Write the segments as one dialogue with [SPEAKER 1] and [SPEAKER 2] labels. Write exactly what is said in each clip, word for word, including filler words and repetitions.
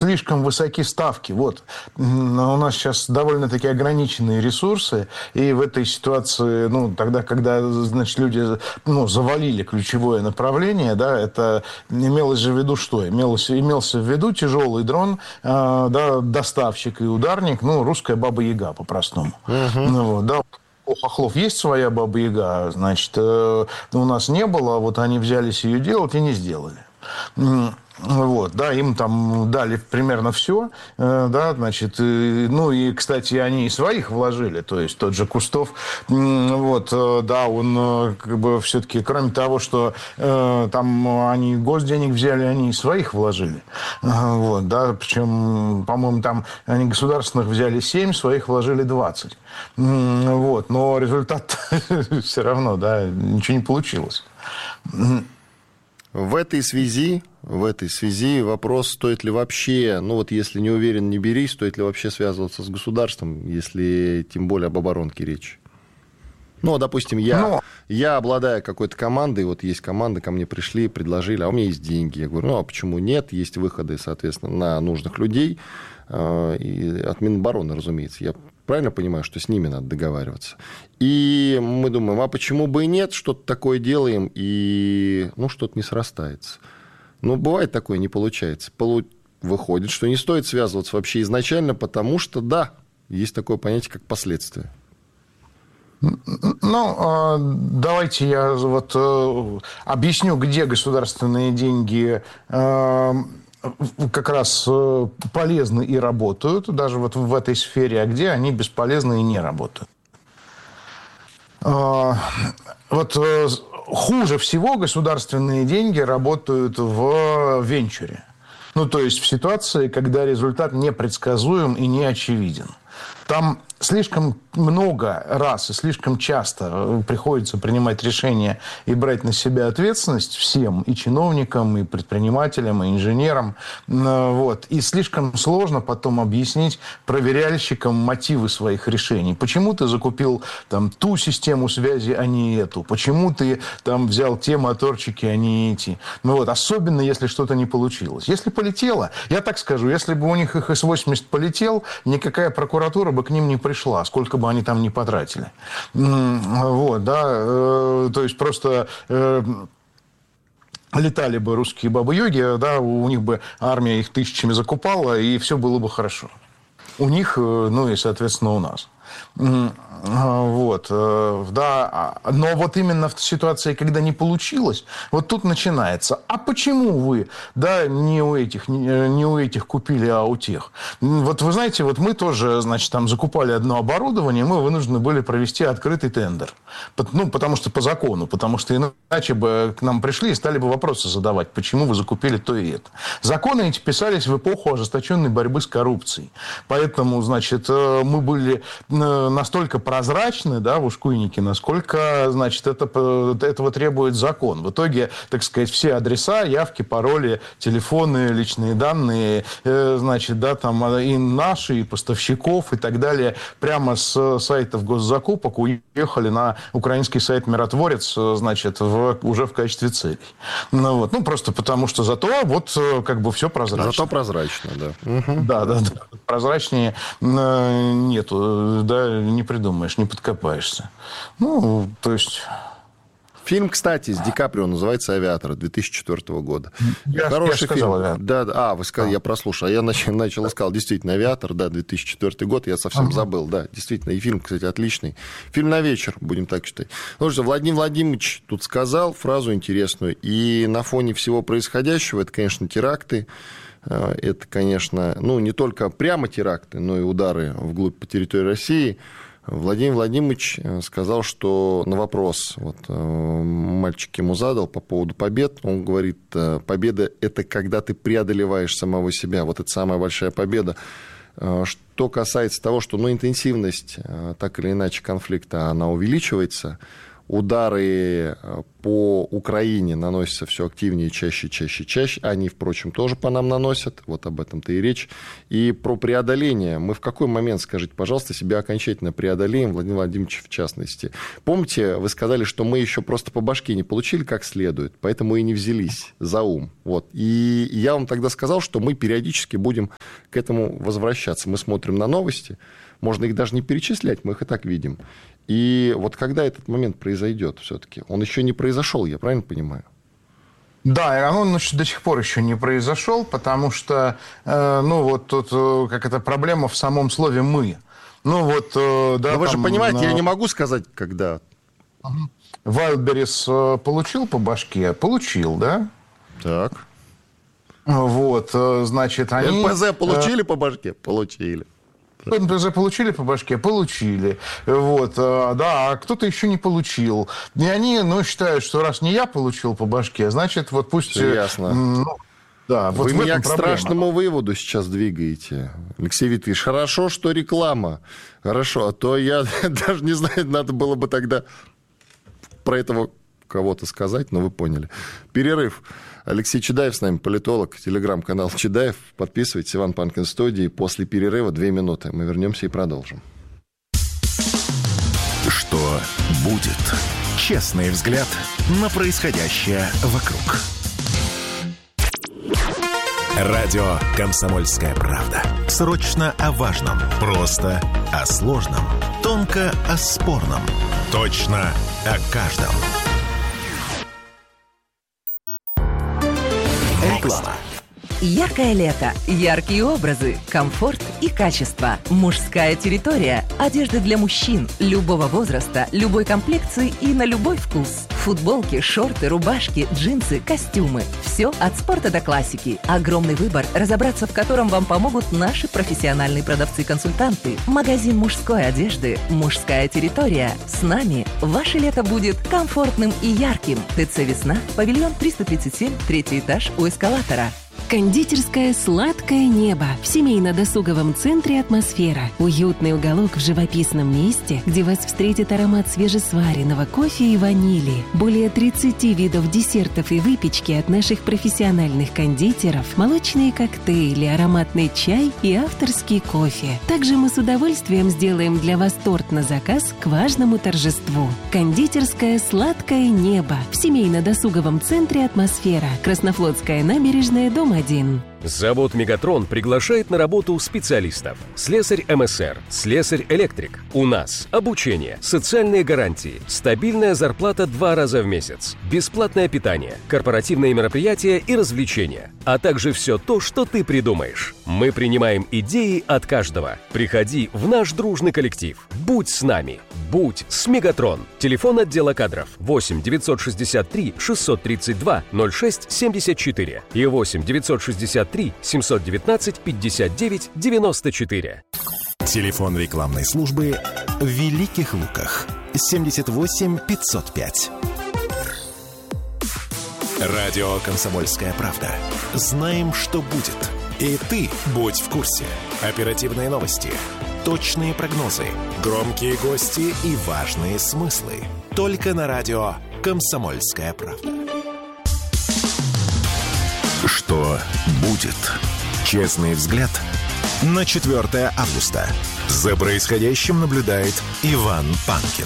[SPEAKER 1] слишком высоки ставки. Вот. У нас сейчас довольно-таки ограниченные ресурсы, и в этой ситуации, ну, тогда, когда, значит, люди, ну, завалили ключевое направление, да, это имелось же в виду что? Имелось, имелся в виду тяжелый дрон, э, да, доставщик и ударник, ну, русская баба-яга по-простому. Uh-huh. Ну, вот, да. У хохлов есть своя баба-яга, значит, э, у нас не было, вот они взялись ее делать и не сделали. Вот, да, им там дали примерно все, да, значит, и, ну и, кстати, они и своих вложили, то есть тот же Кустов, вот, да, он как бы все-таки, кроме того, что э, там они госденег взяли, они и своих вложили, вот, да, причем, по-моему, там они государственных взяли семь, своих вложили двадцать, вот, но результат все равно, да, ничего не получилось.
[SPEAKER 2] В этой связи, в этой связи вопрос, стоит ли вообще, ну вот если не уверен, не бери, стоит ли вообще связываться с государством, если тем более об оборонке речь. Ну, допустим, я, Но... я обладаю какой-то командой, вот есть команда, ко мне пришли, предложили, а у меня есть деньги. Я говорю, ну, а почему нет? Есть выходы, соответственно, на нужных людей, и от Минобороны, разумеется. Я правильно понимаю, что с ними надо договариваться. И мы думаем, а почему бы и нет, что-то такое делаем, и, ну, что-то не срастается. Ну, бывает такое, не получается. Полу... Выходит, что не стоит связываться вообще изначально, потому что, да, есть такое понятие, как последствия.
[SPEAKER 1] Ну, давайте я вот объясню, где государственные деньги как раз полезны и работают, даже вот в этой сфере, а где они бесполезны и не работают. Вот хуже всего государственные деньги работают в венчуре. Ну, то есть в ситуации, когда результат непредсказуем и не очевиден. Там слишком много раз и слишком часто приходится принимать решения и брать на себя ответственность всем, и чиновникам, и предпринимателям, и инженерам. Вот. И слишком сложно потом объяснить проверяльщикам мотивы своих решений. Почему ты закупил там, ту систему связи, а не эту? Почему ты там, взял те моторчики, а не эти? Ну, вот. Особенно, если что-то не получилось. Если полетело, я так скажу, если бы у них их эс восемьдесят полетел, никакая прокуратура бы к ним не пришла, сколько бы они там ни потратили. Вот, да, то есть просто летали бы русские бабы-йоги, да, у них бы армия их тысячами закупала, и все было бы хорошо. У них, ну и, соответственно, у нас. Вот, да, но вот именно в ситуации, когда не получилось, вот тут начинается. А почему вы, да, не у этих, не у этих купили, а у тех? Вот вы знаете, вот мы тоже, значит, там закупали одно оборудование, мы вынуждены были провести открытый тендер. Ну, потому что по закону, потому что иначе бы к нам пришли и стали бы вопросы задавать, почему вы закупили то и это. Законы эти писались в эпоху ожесточенной борьбы с коррупцией. Поэтому, значит, мы были настолько прозрачны, да, в ушкуйнике, насколько, значит, это, этого требует закон. В итоге, так сказать, все адреса, явки, пароли, телефоны, личные данные, э, значит, да, там и наши, и поставщиков, и так далее, прямо с сайтов госзакупок уехали на украинский сайт «Миротворец», значит, в, уже в качестве целей. Ну, вот. Ну, просто потому что зато вот как бы все прозрачно.
[SPEAKER 2] Зато прозрачно, да. Угу.
[SPEAKER 1] Да, да, да. Прозрачнее нету, да, не придумаешь, не подкопаешься. Ну, то есть...
[SPEAKER 2] Фильм, кстати, с Ди Каприо называется «Авиатор» две тысячи четвёртого года.
[SPEAKER 1] Я,
[SPEAKER 2] Хороший
[SPEAKER 1] я сказал,
[SPEAKER 2] фильм.
[SPEAKER 1] «Авиатор».
[SPEAKER 2] Да, да. А, вы сказали, а. я прослушал. А я начал, начал искал. Действительно, «Авиатор», да, две тысячи четвёртый год. Я совсем ага. забыл. Да, действительно. И фильм, кстати, отличный. Фильм на вечер, будем так считать. Ну что, Владимир Владимирович тут сказал фразу интересную. И на фоне всего происходящего, это, конечно, теракты. Это, конечно, ну, не только прямо теракты, но и удары вглубь по территории России. Владимир Владимирович сказал, что на вопрос, вот, мальчик ему задал по поводу побед, он говорит, победа – это когда ты преодолеваешь самого себя, вот это самая большая победа. Что касается того, что ну, интенсивность так или иначе конфликта, она увеличивается, удары по Украине наносятся все активнее, чаще, чаще, чаще. Они, впрочем, тоже по нам наносят. Вот об этом-то и речь. И про преодоление. Мы в какой момент, скажите, пожалуйста, себя окончательно преодолеем, Владимир Владимирович в частности? Помните, вы сказали, что мы еще просто по башке не получили как следует, поэтому и не взялись за ум. Вот. И я вам тогда сказал, что мы периодически будем к этому возвращаться. Мы смотрим на новости. Можно их даже не перечислять, мы их и так видим. И вот когда этот момент произойдет все-таки? Он еще не произошел, я правильно понимаю?
[SPEAKER 1] Да, и он до сих пор еще не произошел, потому что, э, ну, вот тут э, как это проблема в самом слове «мы». Ну, вот, э, да,
[SPEAKER 2] Но вы
[SPEAKER 1] там,
[SPEAKER 2] же понимаете,
[SPEAKER 1] э,
[SPEAKER 2] я не могу сказать, когда.
[SPEAKER 1] Вайлдберрис э, получил по башке? Получил, да?
[SPEAKER 2] Так.
[SPEAKER 1] Вот, э, значит, они...
[SPEAKER 2] эн пэ зэ получили э... по башке? Получили.
[SPEAKER 1] эн пэ зэ получили по башке? Получили. Вот, да, а кто-то еще не получил. И они, ну, считают, что раз не я получил по башке, значит, вот пусть...
[SPEAKER 2] Все ясно.
[SPEAKER 1] Ну, да,
[SPEAKER 2] Вы
[SPEAKER 1] вот
[SPEAKER 2] меня к
[SPEAKER 1] проблема.
[SPEAKER 2] страшному выводу сейчас двигаете, Алексей Викторович. Хорошо, что реклама. Хорошо, а то я даже не знаю, надо было бы тогда про этого кого-то сказать, но вы поняли. Перерыв. Алексей Чедаев с нами, политолог, телеграм-канал Чедаев. Подписывайтесь, Иван Панкин в студии. После перерыва две минуты. Мы вернемся и продолжим.
[SPEAKER 3] Что будет? Честный взгляд на происходящее вокруг. Радио «Комсомольская правда». Срочно о важном. Просто о сложном. Тонко о спорном. Точно о каждом.
[SPEAKER 4] Реклама. Яркое лето, яркие образы, комфорт и качество. Мужская территория. Одежда для мужчин любого возраста, любой комплекции и на любой вкус. Футболки, шорты, рубашки, джинсы, костюмы. Все от спорта до классики. Огромный выбор, разобраться в котором вам помогут наши профессиональные продавцы-консультанты. Магазин мужской одежды «Мужская территория». С нами ваше лето будет комфортным и ярким. ТЦ «Весна», павильон триста тридцать семь, третий этаж у эскалатора.
[SPEAKER 5] Кондитерское «Сладкое небо» в семейно-досуговом центре «Атмосфера». Уютный уголок в живописном месте, где вас встретит аромат свежесваренного кофе и ванили. Более тридцать видов десертов и выпечки от наших профессиональных кондитеров, молочные коктейли, ароматный чай и авторский кофе. Также мы с удовольствием сделаем для вас торт на заказ к важному торжеству. Кондитерское «Сладкое небо» в семейно-досуговом центре «Атмосфера». Краснофлотская набережная, дом один.
[SPEAKER 6] Завод «Мегатрон» приглашает на работу специалистов. Слесарь эм эс эр, слесарь-электрик. У нас обучение, социальные гарантии, стабильная зарплата два раза в месяц, бесплатное питание, корпоративные мероприятия и развлечения, а также все то, что ты придумаешь. Мы принимаем идеи от каждого. Приходи в наш дружный коллектив. Будь с нами. Будь с «Мегатрон». Телефон отдела кадров восемь девятьсот шестьдесят три шестьсот тридцать два ноль шесть семьдесят четыре и восемь девятьсот шестьдесят три семьсот девятнадцать пятьдесят девять девяносто четыре.
[SPEAKER 3] Телефон рекламной службы в Великих Луках семьдесят восемь пятьсот пять. Радио «Комсомольская правда». Знаем, что будет. И ты будь в курсе. Оперативные новости, точные прогнозы, громкие гости и важные смыслы. Только на радио «Комсомольская правда». Что будет? Честный взгляд на четвёртое августа. За происходящим наблюдает Иван Панкин.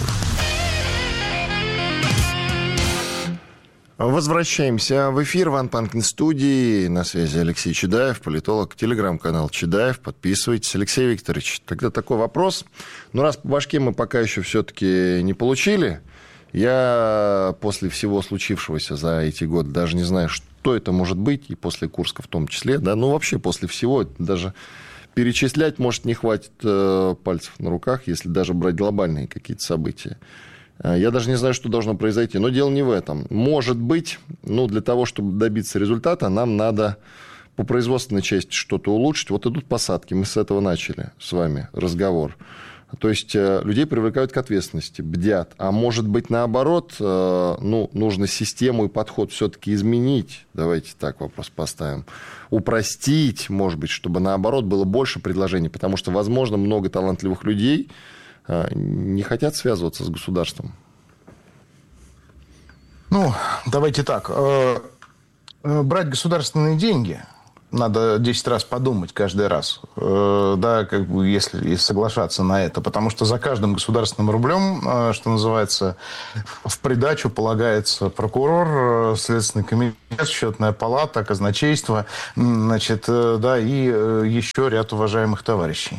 [SPEAKER 2] Возвращаемся в эфир. Иван Панкин в студии. На связи Алексей Чедаев, политолог. Телеграм-канал Чедаев. Подписывайтесь. Алексей Викторович, тогда такой вопрос. Ну, раз по башке мы пока еще все-таки не получили, я после всего случившегося за эти годы даже не знаю, что это может быть, и после Курска в том числе, да, ну, вообще после всего, даже перечислять, может, не хватит э, пальцев на руках, если даже брать глобальные какие-то события. Я даже не знаю, что должно произойти. Но дело не в этом. Может быть, ну, для того, чтобы добиться результата, нам надо по производственной части что-то улучшить. Вот идут посадки. Мы с этого начали с вами разговор. То есть людей привлекают к ответственности, бдят. А может быть, наоборот, ну, нужно систему и подход все-таки изменить. Давайте так вопрос поставим. Упростить, может быть, чтобы наоборот было больше предложений. Потому что, возможно, много талантливых людей не хотят связываться с государством.
[SPEAKER 1] Ну, давайте так. Брать государственные деньги надо десять раз подумать каждый раз, да, как бы, если соглашаться на это. Потому что за каждым государственным рублем, что называется, в придачу полагается прокурор, Следственный комитет, Счетная палата, казначейство, значит, да, и еще ряд уважаемых товарищей.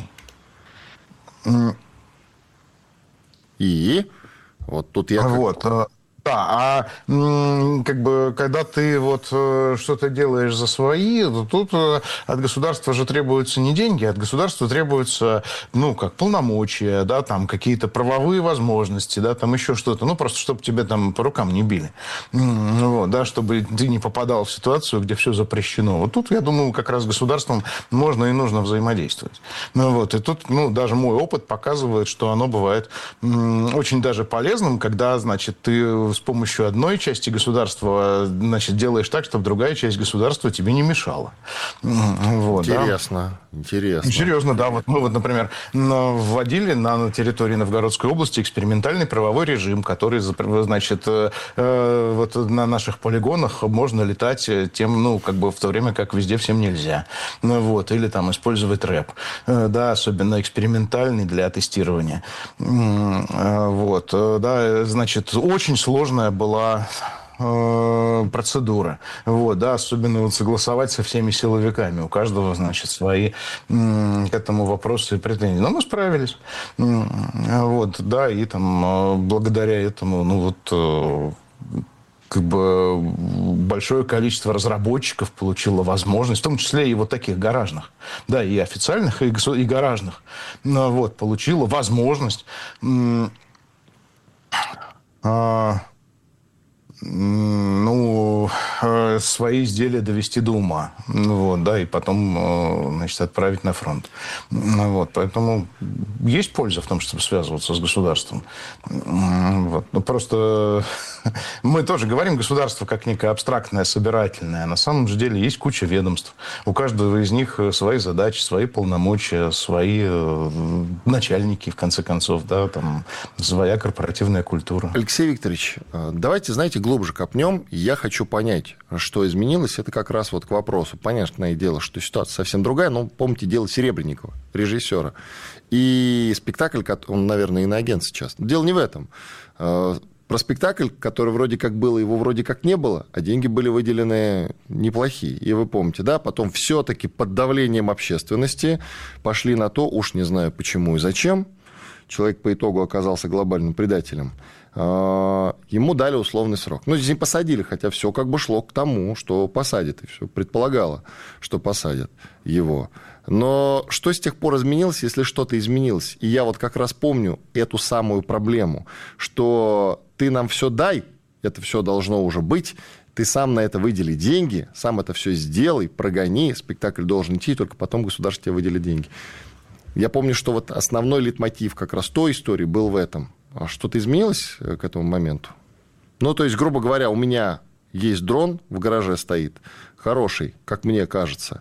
[SPEAKER 2] И вот тут я...
[SPEAKER 1] Вот.
[SPEAKER 2] Как...
[SPEAKER 1] Да, а как бы, когда ты вот что-то делаешь за свои, то тут от государства же требуются не деньги, от государства требуются, ну, как полномочия, да, там какие-то правовые возможности, да, там еще что-то, ну, просто чтобы тебе там по рукам не били, вот, да, чтобы ты не попадал в ситуацию, где все запрещено. Вот тут, я думаю, как раз с государством можно и нужно взаимодействовать. Ну, вот, и тут, ну, даже мой опыт показывает, что оно бывает очень даже полезным, когда, значит, ты с помощью одной части государства, значит, делаешь так, чтобы другая часть государства тебе не мешала. Вот,
[SPEAKER 2] интересно,
[SPEAKER 1] да?
[SPEAKER 2] интересно.
[SPEAKER 1] Серьезно, да. Вот мы, вот, например, вводили на территории Новгородской области экспериментальный правовой режим, который, значит, э, вот на наших полигонах можно летать тем, ну, как бы в то время, как везде всем нельзя. Ну, вот, или там использовать рэп. Э, да, особенно экспериментальный для тестирования. Э, вот, да, значит, очень сложно была э, процедура. Вот, да, особенно вот согласовать со всеми силовиками. У каждого, значит, свои э, к этому вопросы и претензии. Но мы справились. Э, вот, да, и там э, благодаря этому, ну вот... Э, как бы большое количество разработчиков получило возможность, в том числе и вот таких гаражных, да, и официальных, и, и гаражных, ну, вот, получило возможность м- а- ну, свои изделия довести до ума, вот, да, и потом, значит, отправить на фронт. Вот, поэтому есть польза в том, чтобы связываться с государством. Вот. Но просто мы тоже говорим государство как некое абстрактное, собирательное, а на самом же деле есть куча ведомств. У каждого из них свои задачи, свои полномочия, свои начальники, в конце концов, да, там, своя корпоративная культура.
[SPEAKER 2] Алексей Викторович, давайте, знаете, глубже копнем. Я хочу понять, что изменилось. Это как раз вот к вопросу. Понятное дело, что ситуация совсем другая, но помните дело Серебренникова, режиссера. И спектакль, он, наверное, иноагент сейчас. Дело не в этом. Про спектакль, который вроде как был, его вроде как не было, а деньги были выделены неплохие. И вы помните, да, потом все-таки под давлением общественности пошли на то, уж не знаю почему и зачем, человек по итогу оказался глобальным предателем, ему дали условный срок. Ну, здесь не посадили, хотя все как бы шло к тому, что посадят, и все предполагало, что посадят его. Но что с тех пор изменилось, если что-то изменилось? И я вот как раз помню эту самую проблему, что ты нам все дай, это все должно уже быть, ты сам на это выдели деньги, сам это все сделай, прогони, спектакль должен идти, только потом государство тебе выделит деньги. Я помню, что вот основной лейтмотив как раз той истории был в этом. А что-то изменилось к этому моменту? Ну, то есть, грубо говоря, у меня есть дрон, в гараже стоит, хороший, как мне кажется,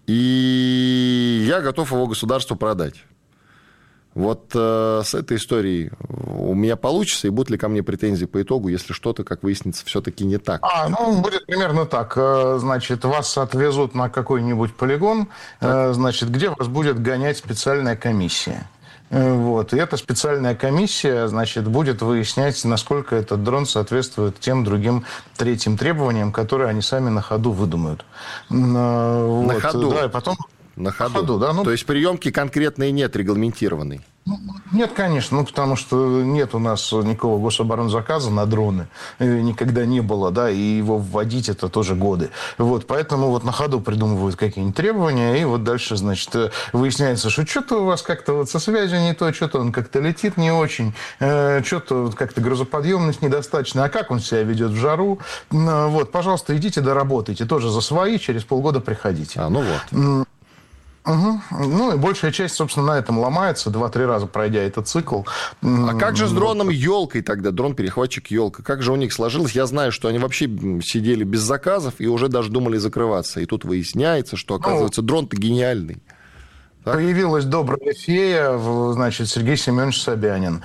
[SPEAKER 2] и я готов его государству продать. Вот э, с этой историей у меня получится, и будут ли ко мне претензии по итогу, если что-то, как выяснится, все-таки не так?
[SPEAKER 1] А, ну, будет примерно так. Значит, вас отвезут на какой-нибудь полигон, так. Значит, где вас будет гонять специальная комиссия. Вот. И эта специальная комиссия, значит, будет выяснять, насколько этот дрон соответствует тем другим третьим требованиям, которые они сами на ходу выдумают.
[SPEAKER 2] На
[SPEAKER 1] вот.
[SPEAKER 2] ходу?
[SPEAKER 1] Да, и потом...
[SPEAKER 2] На ходу.
[SPEAKER 1] На ходу, да. Ну...
[SPEAKER 2] То есть приемки конкретные нет, регламентированной?
[SPEAKER 1] Нет, конечно, ну, потому что нет у нас никакого гособоронзаказа на дроны, никогда не было, да, и его вводить это тоже годы. Вот, поэтому вот на ходу придумывают какие-нибудь требования, и вот дальше, значит, выясняется, что что-то у вас как-то вот со связью не то, что-то он как-то летит не очень, э, что-то вот как-то грузоподъемность недостаточно, а как он себя ведет в жару, вот, пожалуйста, идите доработайте, тоже за свои, через полгода приходите.
[SPEAKER 2] А, ну вот.
[SPEAKER 1] Угу. Ну, и большая часть, собственно, на этом ломается, два-три раза пройдя этот цикл.
[SPEAKER 2] А как же с дроном «Елкой» тогда, дрон-перехватчик «Елка»? Как же у них сложилось? Я знаю, что они вообще сидели без заказов и уже даже думали закрываться. И тут выясняется, что, оказывается, дрон-то гениальный. Так?
[SPEAKER 1] Появилась добрая фея, значит, Сергей Семенович Собянин.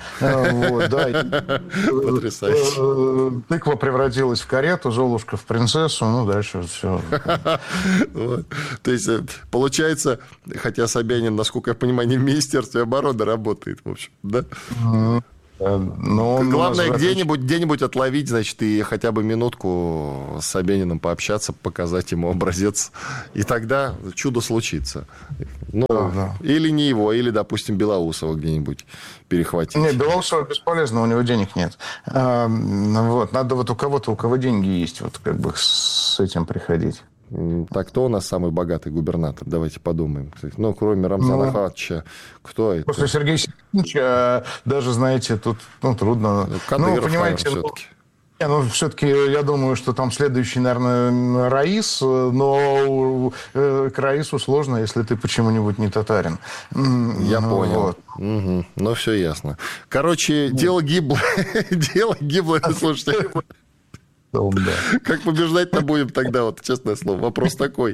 [SPEAKER 2] Потрясающе.
[SPEAKER 1] Тыква превратилась в карету, Золушка в принцессу, ну, дальше все.
[SPEAKER 2] То есть, получается, хотя Собянин, насколько я понимаю, не в Министерстве обороны работает, в общем, да?
[SPEAKER 1] Но
[SPEAKER 2] главное где-нибудь, где-нибудь отловить, значит, и хотя бы минутку с Собяниным пообщаться, показать ему образец, и тогда чудо случится. Ну, да, да. Или не его, или, допустим, Белоусова где-нибудь перехватить.
[SPEAKER 1] Нет, Белоусова бесполезно, у него денег нет. А, вот, надо вот у кого-то, у кого деньги есть, вот как бы с этим приходить.
[SPEAKER 2] Так, кто у нас самый богатый губернатор? Давайте подумаем. Ну, кроме Рамзана ну, Ахматовича, кто это?
[SPEAKER 1] После Сергея Семеновича, даже, знаете, тут ну, трудно.
[SPEAKER 2] Кадыров,
[SPEAKER 1] ну, понимаете,
[SPEAKER 2] все-таки.
[SPEAKER 1] Ну, ну, все-таки я думаю, что там следующий, наверное, Раис, но к Раису сложно, если ты почему-нибудь не татарин.
[SPEAKER 2] Я
[SPEAKER 1] ну,
[SPEAKER 2] понял.
[SPEAKER 1] Вот.
[SPEAKER 2] Угу. Ну, все ясно. Короче, ну. дело гиблое. Дело гиблое, слушайте.
[SPEAKER 1] Да.
[SPEAKER 2] Как побеждать-то будем тогда, вот честное слово, вопрос такой.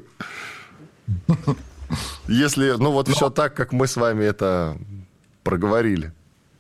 [SPEAKER 2] Если, ну вот все так, как мы с вами это проговорили.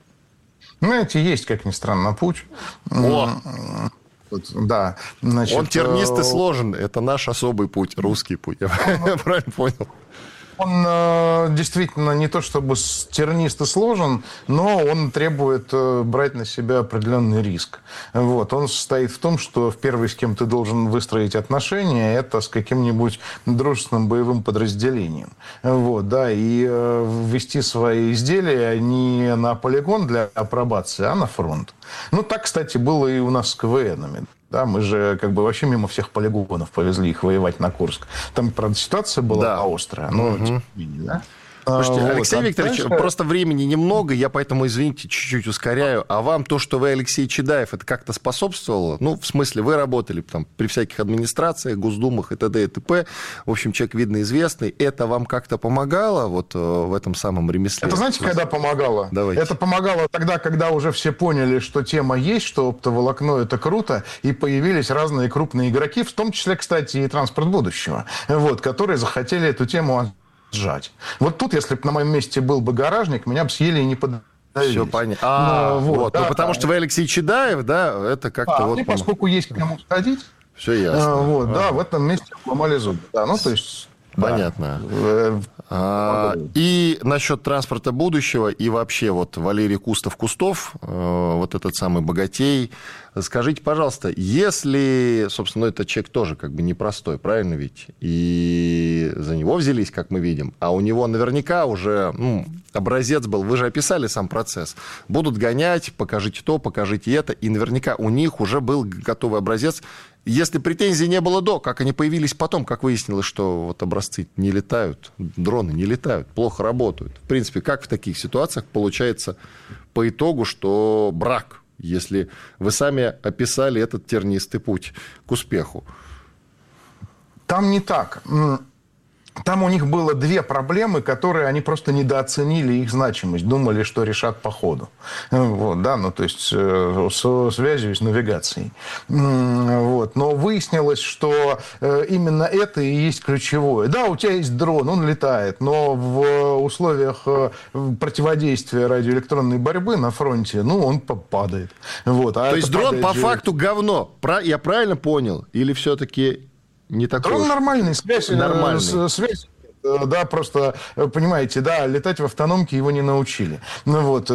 [SPEAKER 1] Знаете, есть, как ни странно, путь.
[SPEAKER 2] О!
[SPEAKER 1] Вот, да. Значит,
[SPEAKER 2] он тернист и сложен, это наш особый путь, русский путь. Я правильно понял?
[SPEAKER 1] Он э, действительно не то чтобы тернист и сложен, но он требует э, брать на себя определенный риск. Вот. Он состоит в том, что в первый, с кем ты должен выстроить отношения, это с каким-нибудь дружественным боевым подразделением. Вот, да, и э, ввести свои изделия не на полигон для апробации, а на фронт. Ну, так, кстати, было и у нас с КВНами. Да, мы же как бы вообще мимо всех полигонов повезли их воевать на Курск. Там, правда, ситуация была да. острая. Но, угу. тем не менее, да?
[SPEAKER 2] Слушайте,
[SPEAKER 1] вот.
[SPEAKER 2] Алексей а Викторович, дальше... просто времени немного, я поэтому, извините, чуть-чуть ускоряю. А вам то, что вы Алексей Чедаев, это как-то способствовало? Ну, в смысле, вы работали там при всяких администрациях, госдумах и т.д. и т.п. В общем, человек, видно, известный. Это вам как-то помогало вот в этом самом ремесле?
[SPEAKER 1] Это знаете, когда помогало?
[SPEAKER 2] Давайте.
[SPEAKER 1] Это помогало тогда, когда уже все поняли, что тема есть, что оптоволокно – это круто, и появились разные крупные игроки, в том числе, кстати, и транспорт будущего, вот, которые захотели эту тему сжать. Вот тут, если бы на моем месте был бы гаражник, меня бы съели и не подавили.
[SPEAKER 2] Все понятно. А, ну, вот, вот. Да, ну, потому да. что вы Алексей Чедаев, да, это как-то
[SPEAKER 1] а,
[SPEAKER 2] вот...
[SPEAKER 1] И поскольку есть к кому сходить,
[SPEAKER 2] все ясно.
[SPEAKER 1] А, вот,
[SPEAKER 2] а.
[SPEAKER 1] да, в этом месте ломали зубы. Да, ну, то есть...
[SPEAKER 2] Понятно.
[SPEAKER 1] Да.
[SPEAKER 2] А, и насчет транспорта будущего, и вообще вот Валерий Кустов-Кустов, вот этот самый богатей, скажите, пожалуйста, если, собственно, ну, этот человек тоже как бы непростой, правильно ведь? И за него взялись, как мы видим, а у него наверняка уже ну, образец был, вы же описали сам процесс, будут гонять, покажите то, покажите это, и наверняка у них уже был готовый образец. Если претензий не было до, как они появились потом, как выяснилось, что вот образцы не летают, дроны не летают, плохо работают. В принципе, как в таких ситуациях получается по итогу, что брак, если вы сами описали этот тернистый путь к успеху?
[SPEAKER 1] Там не так. Там у них было две проблемы, которые они просто недооценили их значимость, думали, что решат по ходу. Вот, да, ну, то есть со связью с навигацией. Вот. Но выяснилось, что именно это и есть ключевое. Да, у тебя есть дрон, он летает, но в условиях противодействия радиоэлектронной борьбы на фронте, ну, он падает. Вот. А
[SPEAKER 2] то есть дрон по
[SPEAKER 1] же...
[SPEAKER 2] факту говно. Я правильно понял? Или все-таки... Не такой
[SPEAKER 1] Дрон
[SPEAKER 2] уж...
[SPEAKER 1] нормальный, связь,
[SPEAKER 2] нормальный.
[SPEAKER 1] связь, да, просто, понимаете, да, летать в автономке его не научили. Ну вот,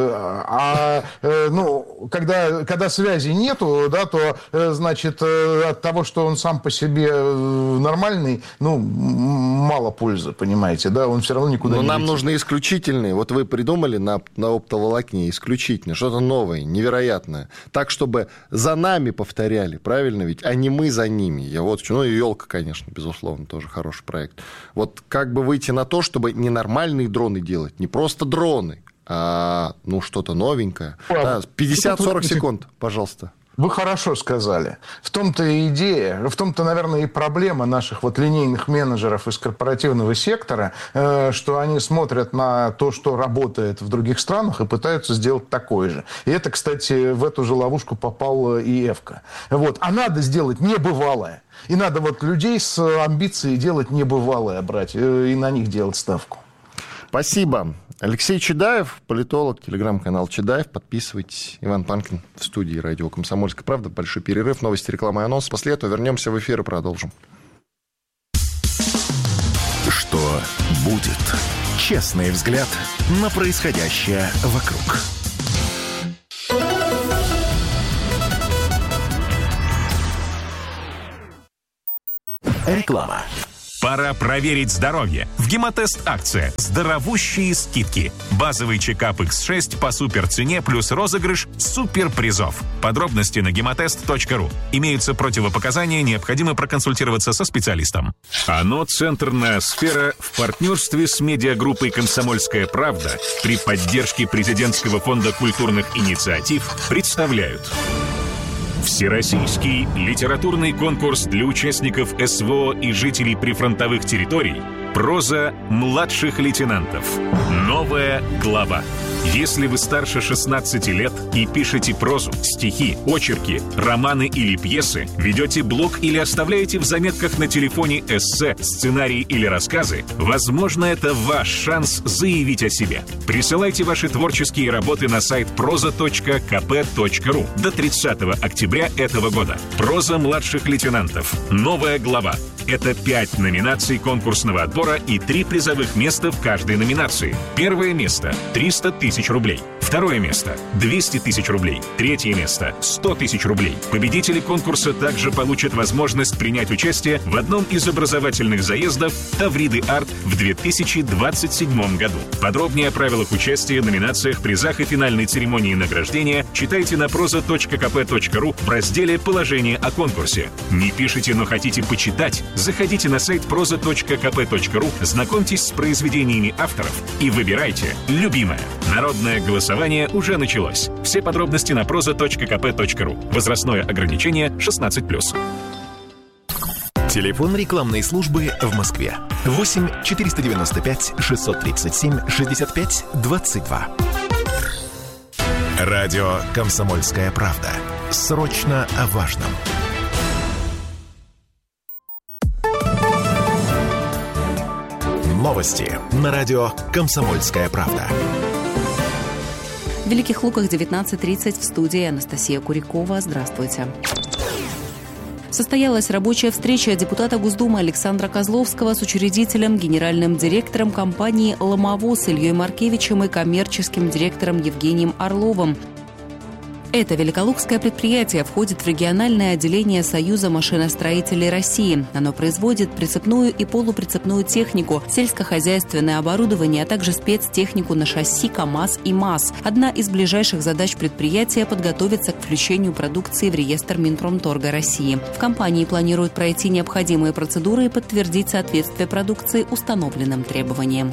[SPEAKER 1] а, ну, когда, когда связи нету, да, то, значит, от того, что он сам по себе нормальный, ну, мало пользы, понимаете, да, он все равно никуда
[SPEAKER 2] Но
[SPEAKER 1] не
[SPEAKER 2] нам
[SPEAKER 1] летит.
[SPEAKER 2] нужны исключительные. Вот вы придумали на, на оптоволокне исключительно, что-то новое, невероятное. Так, чтобы за нами повторяли, правильно ведь, а не мы за ними. Я вот, ну, и елка, конечно, безусловно, тоже хороший проект. Вот как бы выйти на то, чтобы не нормальные дроны делать, не просто дроны, а ну что-то новенькое. Да, пятьдесят-сорок секунд, пожалуйста.
[SPEAKER 1] Вы хорошо сказали. В том-то и идея, в том-то, наверное, и проблема наших вот линейных менеджеров из корпоративного сектора, что они смотрят на то, что работает в других странах, и пытаются сделать такое же. И это, кстати, в эту же ловушку попал и Эвка. Вот. А надо сделать небывалое. И надо вот людей с амбицией делать небывалое брать, и на них делать ставку.
[SPEAKER 2] Спасибо. Алексей Чедаев, политолог, телеграм-канал Чедаев. Подписывайтесь. Иван Панкин в студии радио «Комсомольская правда». Большой перерыв, новости, реклама и анонс. После этого вернемся в эфир и продолжим.
[SPEAKER 3] Что будет? Честный взгляд на происходящее вокруг. Реклама.
[SPEAKER 7] Пора проверить здоровье. В Гемотест-акция. Здоровущие скидки. Базовый чекап икс шесть по суперцене плюс розыгрыш суперпризов. Подробности на гемотест точка ру. Имеются противопоказания, необходимо проконсультироваться со специалистом. ОНО «Центрная сфера» в партнерстве с медиагруппой «Комсомольская правда» при поддержке Президентского фонда культурных инициатив представляют Всероссийский литературный конкурс для участников СВО и жителей прифронтовых территорий «Проза младших лейтенантов». Новая глава. Если вы старше шестнадцати лет и пишете прозу, стихи, очерки, романы или пьесы, ведете блог или оставляете в заметках на телефоне эссе, сценарии или рассказы, возможно, это ваш шанс заявить о себе. Присылайте ваши творческие работы на сайт проза точка ка пэ точка ру до тридцатого октября этого года. «Проза младших лейтенантов». Новая глава. Это пять номинаций конкурсного отбора и три призовых места в каждой номинации. Первое место – триста тысяч рублей. Второе место – двести тысяч рублей. Третье место – сто тысяч рублей. Победители конкурса также получат возможность принять участие в одном из образовательных заездов «Тавриды Арт» в две тысячи двадцать седьмом году. Подробнее о правилах участия, номинациях, призах и финальной церемонии награждения читайте на проза точка ка пэ точка ру в разделе «Положение о конкурсе». Не пишите, но хотите почитать? Заходите на сайт проза точка ка пэ точка ру, знакомьтесь с произведениями авторов и выбирайте любимое. Народное голосование уже началось. Все подробности на проза точка ка пэ точка ру. Возрастное ограничение шестнадцать плюс.
[SPEAKER 3] Телефон рекламной службы в Москве. восемь четыреста девяносто пять шестьсот тридцать семь шестьдесят пять двадцать два. Радио «Комсомольская правда». Срочно о важном. Новости на радио «Комсомольская правда».
[SPEAKER 8] В Великих Луках девятнадцать тридцать в студии Анастасия Курякова. Здравствуйте. Состоялась рабочая встреча депутата Госдумы Александра Козловского с учредителем, генеральным директором компании «Ломовоз» Ильей Маркевичем и коммерческим директором Евгением Орловым. Это великолукское предприятие входит в региональное отделение Союза машиностроителей России. Оно производит прицепную и полуприцепную технику, сельскохозяйственное оборудование, а также спецтехнику на шасси КАМАЗ и МАЗ. Одна из ближайших задач предприятия – подготовиться к включению продукции в реестр Минпромторга России. В компании планируют пройти необходимые процедуры и подтвердить соответствие продукции установленным требованиям.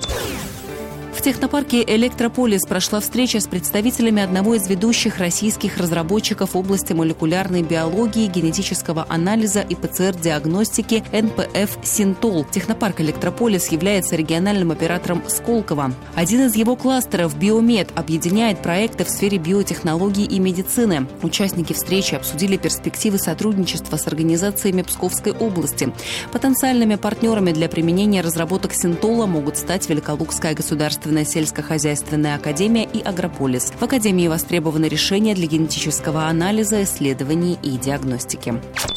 [SPEAKER 8] В технопарке «Электрополис» прошла встреча с представителями одного из ведущих российских разработчиков в области молекулярной биологии, генетического анализа и пэ цэ эр-диагностики эн пэ эф «Синтол». Технопарк «Электрополис» является региональным оператором Сколково. Один из его кластеров «Биомед» объединяет проекты в сфере биотехнологий и медицины. Участники встречи обсудили перспективы сотрудничества с организациями Псковской области. Потенциальными партнерами для применения разработок «Синтола» могут стать Великолукская государственная сельскохозяйственная академия и Агрополис. В академии востребованы решения для генетического анализа, исследований и диагностики.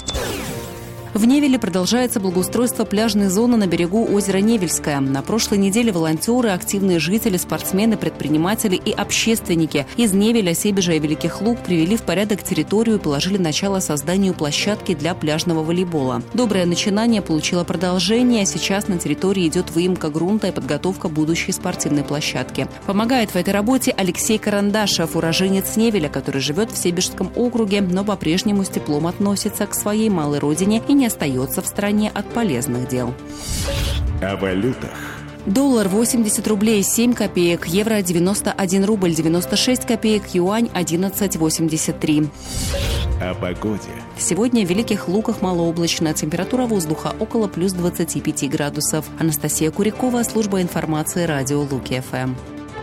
[SPEAKER 8] В Невеле продолжается благоустройство пляжной зоны на берегу озера Невельское. На прошлой неделе волонтеры, активные жители, спортсмены, предприниматели и общественники из Невеля, Себежа и Великих Луг привели в порядок территорию и положили начало созданию площадки для пляжного волейбола. Доброе начинание получило продолжение, а сейчас на территории идет выемка грунта и подготовка будущей спортивной площадки. Помогает в этой работе Алексей Карандашев, уроженец Невеля, который живет в Себежском округе, но по-прежнему с теплом относится к своей малой родине и не остается в стороне от полезных дел.
[SPEAKER 3] О валютах.
[SPEAKER 8] Доллар восемьдесят рублей семь копеек, евро девяносто один рубль девяносто шесть копеек, юань одиннадцать восемьдесят три.
[SPEAKER 3] О погоде.
[SPEAKER 8] Сегодня в Великих Луках малооблачно, температура воздуха около плюс двадцати пяти градусов. Анастасия Курякова, служба информации радио Луки-ФМ.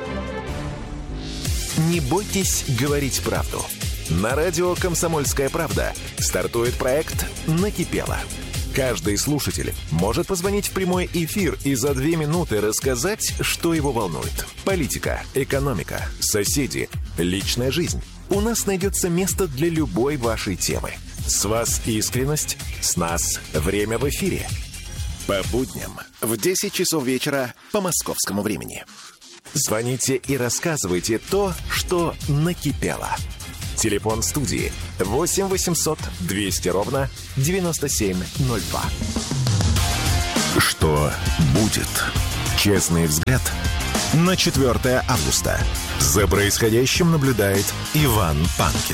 [SPEAKER 3] Не бойтесь говорить правду. На радио «Комсомольская правда» стартует проект «Накипело». Каждый слушатель может позвонить в прямой эфир и за две минуты рассказать, что его волнует. Политика, экономика, соседи, личная жизнь. У нас найдется место для любой вашей темы. С вас искренность, с нас время в эфире. По будням в десять часов вечера по московскому времени. Звоните и рассказывайте то, что накипело. Телефон студии восемь восемьсот двести ровно девяносто семь ноль два. Что будет? Честный взгляд на четвёртое августа. За происходящим наблюдает Иван Панкин.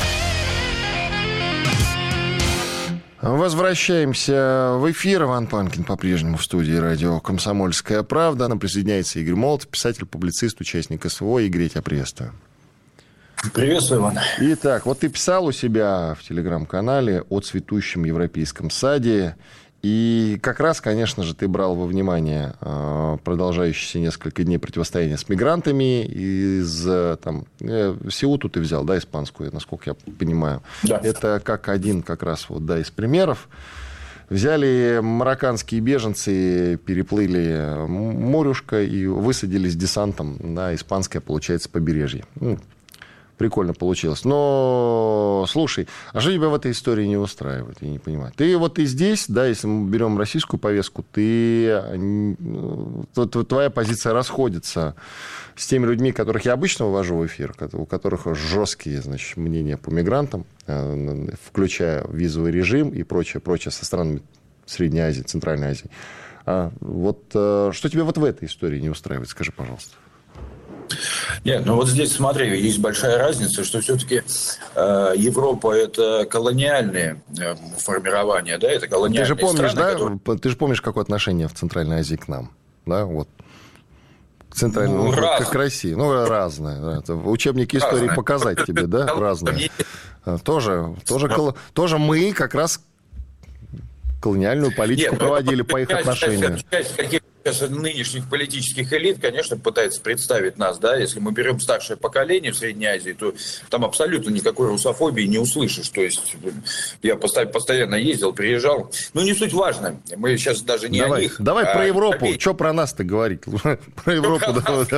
[SPEAKER 2] Возвращаемся в эфир. Иван Панкин по-прежнему в студии радио «Комсомольская правда». Нам присоединяется Игорь Молотов, писатель, публицист, участник СВО. Игорь, я тебя приветствую.
[SPEAKER 9] Приветствую, Иван.
[SPEAKER 2] Итак, вот ты писал у себя в телеграм-канале о цветущем европейском саде. И как раз, конечно же, ты брал во внимание продолжающиеся несколько дней противостояния с мигрантами из там, Сеуту ты взял, да, испанскую, насколько я понимаю.
[SPEAKER 9] Да.
[SPEAKER 2] Это как один как раз вот, да, из примеров. Взяли марокканские беженцы, переплыли морюшко и высадились десантом на испанское, получается, побережье. Ну, прикольно получилось. Но, слушай, а что тебя в этой истории не устраивает? Я не понимаю. Ты вот и здесь, да, если мы берем российскую повестку, ты, твоя позиция расходится с теми людьми, которых я обычно вывожу в эфир, у которых жесткие, значит, мнения по мигрантам, включая визовый режим и прочее, прочее со странами Средней Азии, Центральной Азии. А вот что тебя вот в этой истории не устраивает? Скажи, пожалуйста.
[SPEAKER 9] Нет, ну вот здесь, смотри, есть большая разница, что все-таки э, Европа – это колониальные э, формирования, да, это колониальные
[SPEAKER 2] ты же помнишь,
[SPEAKER 9] страны,
[SPEAKER 2] да?
[SPEAKER 9] которые...
[SPEAKER 2] Ты же помнишь, какое отношение в Центральной Азии к нам, да, вот. Центральной, ну, ну, как к России, ну, разное. Да. Учебники истории разное. Показать тебе, да, разное. Тоже, тоже, кол... тоже мы как раз колониальную политику Нет, проводили по их отношению.
[SPEAKER 9] Сейчас нынешних политических элит, конечно, пытается представить нас, да, если мы берем старшее поколение в Средней Азии, то там абсолютно никакой русофобии не услышишь. То есть я постоянно ездил, приезжал. Ну, не суть важно. Мы сейчас даже не
[SPEAKER 2] давай,
[SPEAKER 9] о них.
[SPEAKER 2] Давай
[SPEAKER 9] а
[SPEAKER 2] про Европу.
[SPEAKER 9] о...
[SPEAKER 2] Что про нас-то говорить? Про Европу.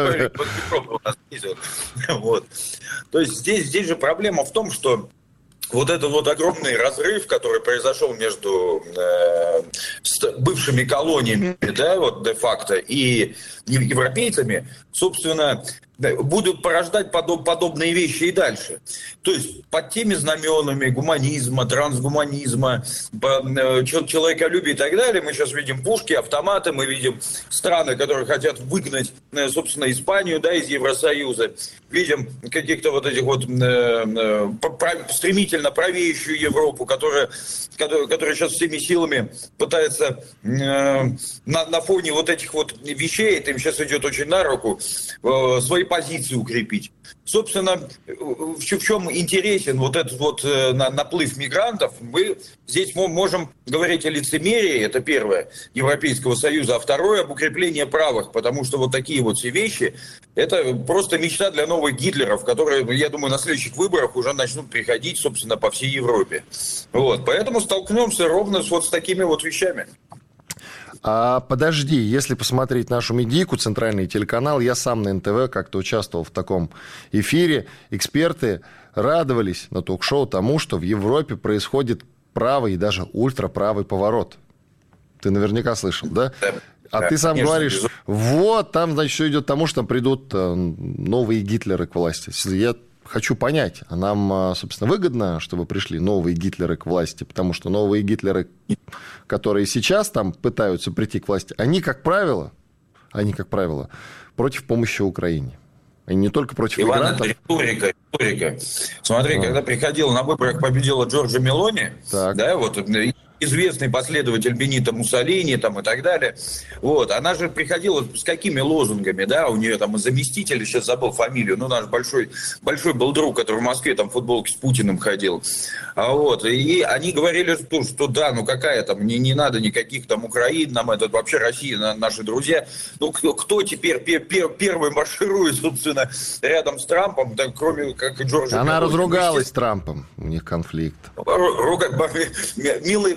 [SPEAKER 9] Вот. То есть здесь, здесь же проблема в том, что вот этот вот огромный разрыв, который произошел между э, бывшими колониями, да, вот де-факто, и европейцами, собственно, будут порождать подоб, подобные вещи и дальше. То есть под теми знаменами гуманизма, трансгуманизма, человеколюбия и так далее мы сейчас видим пушки, автоматы, мы видим страны, которые хотят выгнать, собственно, Испанию, да, из Евросоюза. Видим каких-то вот этих вот э, э, стремительно правеющую Европу, которая, которая, которая сейчас всеми силами пытается э, на, на фоне вот этих вот вещей, это им сейчас идет очень на руку, э, свои позиции укрепить. Собственно, в чем интересен вот этот вот наплыв мигрантов, мы здесь можем говорить о лицемерии, это первое, Европейского Союза, а второе, об укреплении правых, потому что вот такие вот все вещи, это просто мечта для новых Гитлеров, которые, я думаю, на следующих выборах уже начнут приходить, собственно, по всей Европе. Вот, поэтому столкнемся ровно с вот с такими вот вещами.
[SPEAKER 2] А подожди, если посмотреть нашу медийку, центральный телеканал, я сам на эн тэ вэ как-то участвовал в таком эфире, эксперты радовались на ток-шоу тому, что в Европе происходит правый и даже ультраправый поворот. Ты наверняка слышал, да? А да, ты сам конечно, говоришь, безумно. Вот, там, значит, все идет к тому, что там придут новые Гитлеры к власти. Я хочу понять, а нам, собственно, выгодно, чтобы пришли новые Гитлеры к власти, потому что новые Гитлеры, которые сейчас там пытаются прийти к власти, они, как правило, они, как правило, против помощи Украине. Они не только против
[SPEAKER 9] Иван,
[SPEAKER 2] мигрантов.
[SPEAKER 9] риторика, риторика. Смотри, а. когда приходила на выборах, победила Джорджа Мелони, так. да, вот известный последователь Бенито Муссолини там, и так далее. Вот. Она же приходила с какими лозунгами, да, у нее там заместитель, сейчас забыл фамилию, ну, наш большой, большой был друг, который в Москве там в футболке с Путиным ходил. А вот. И они говорили, что, что да, ну какая там, не, не надо никаких там Украин, нам это вообще Россия, наши друзья. Ну, кто, кто теперь пер, пер, первый марширует, собственно, рядом с Трампом, да, кроме как Джорджа
[SPEAKER 2] Она
[SPEAKER 9] Мелони.
[SPEAKER 2] разругалась с Трампом, у них конфликт.
[SPEAKER 9] Рука... Милые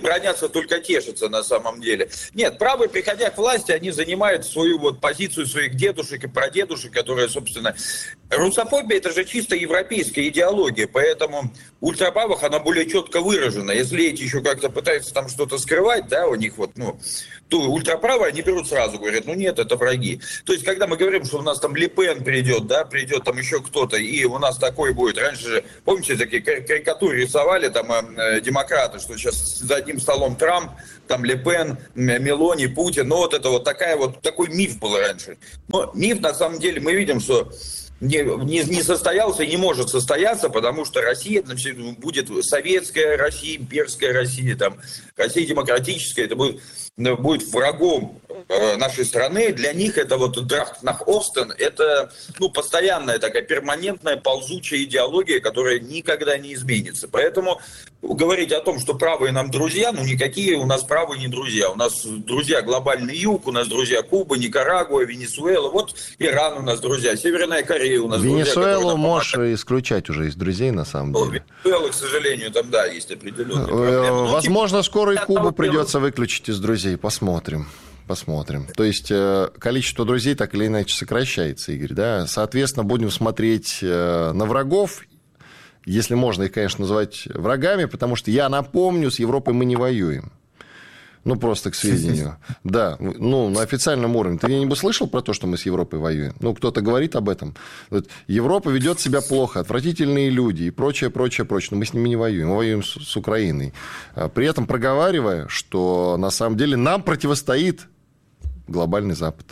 [SPEAKER 9] бронятся, только тешатся на самом деле. Нет, правые, приходя к власти, они занимают свою вот позицию своих дедушек и прадедушек, которые, собственно... Русофобия – это же чисто европейская идеология, поэтому ультраправых она более четко выражена. Если эти еще как-то пытаются там что-то скрывать, да, у них вот, ну, то ультраправые они берут сразу, говорят, ну нет, это враги. То есть, когда мы говорим, что у нас там Ле Пен придет, да, придет там еще кто-то, и у нас такой будет. Раньше же, помните, такие карикатуры рисовали там э, демократы, что сейчас за одним столом Трамп, там Ле Пен, Мелони, Путин, ну вот это вот такая вот, такой миф был раньше. Но миф, на самом деле, мы видим, что Не, не, не состоялся и не может состояться, потому что Россия, значит, будет советская Россия, имперская Россия, там, Россия демократическая, это будет, будет врагом э, нашей страны. Для них это вот Драхт nach Osten, это ну, постоянная такая перманентная ползучая идеология, которая никогда не изменится. Поэтому говорить о том, что правые нам друзья, ну никакие у нас правые не друзья. У нас друзья глобальный юг, у нас друзья Куба, Никарагуа, Венесуэла, вот Иран у нас друзья, Северная Корея. У нас
[SPEAKER 2] Венесуэлу
[SPEAKER 9] друзья,
[SPEAKER 2] можешь исключать уже из друзей, на самом
[SPEAKER 9] ну,
[SPEAKER 2] деле.
[SPEAKER 9] Венесуэла, к сожалению, там, да, есть определенные проблемы.
[SPEAKER 2] Возможно,
[SPEAKER 9] ну,
[SPEAKER 2] скоро и Кубу придется выключить из друзей. Посмотрим. Посмотрим. То есть количество друзей так или иначе сокращается, Игорь, да? Соответственно, будем смотреть на врагов, если можно их, конечно, называть врагами, потому что, я напомню, с Европой мы не воюем. Ну, просто к сведению. Да, ну, на официальном уровне. Ты где-нибудь слышал про то, что мы с Европой воюем? Ну, кто-то говорит об этом. Вот, Европа ведет себя плохо, отвратительные люди и прочее, прочее, прочее. Но мы с ними не воюем, мы воюем с, с Украиной. При этом проговаривая, что на самом деле нам противостоит глобальный Запад.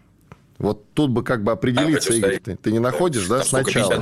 [SPEAKER 2] Вот тут бы как бы определиться, Игорь, ты, ты не находишь, да, сначала?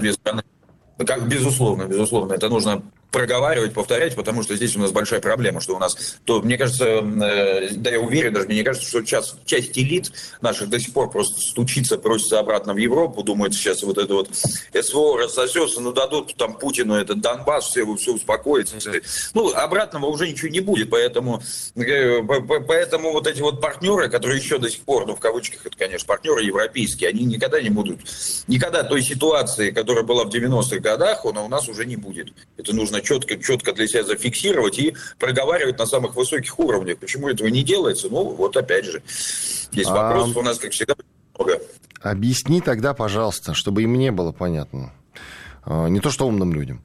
[SPEAKER 9] Как, безусловно, безусловно, это нужно проговаривать, повторять, потому что здесь у нас большая проблема, что у нас, то, мне кажется, э, да я уверен, даже мне кажется, что часть, часть элит наших до сих пор просто стучится, просится обратно в Европу, думают, сейчас вот это вот СВО рассосется, ну дадут там Путину этот Донбасс, все, все успокоится. Ну, обратного уже ничего не будет, поэтому, э, поэтому вот эти вот партнеры, которые еще до сих пор, ну в кавычках это, конечно, партнеры европейские, они никогда не будут, никогда той ситуации, которая была в девяностых годах, она у нас уже не будет. Это нужно четко, четко для себя зафиксировать и проговаривать на самых высоких уровнях. Почему этого не делается? Ну, вот опять же, есть вопросов а... у нас, как всегда, много.
[SPEAKER 2] Объясни тогда, пожалуйста, чтобы и мне было понятно, не то что умным людям,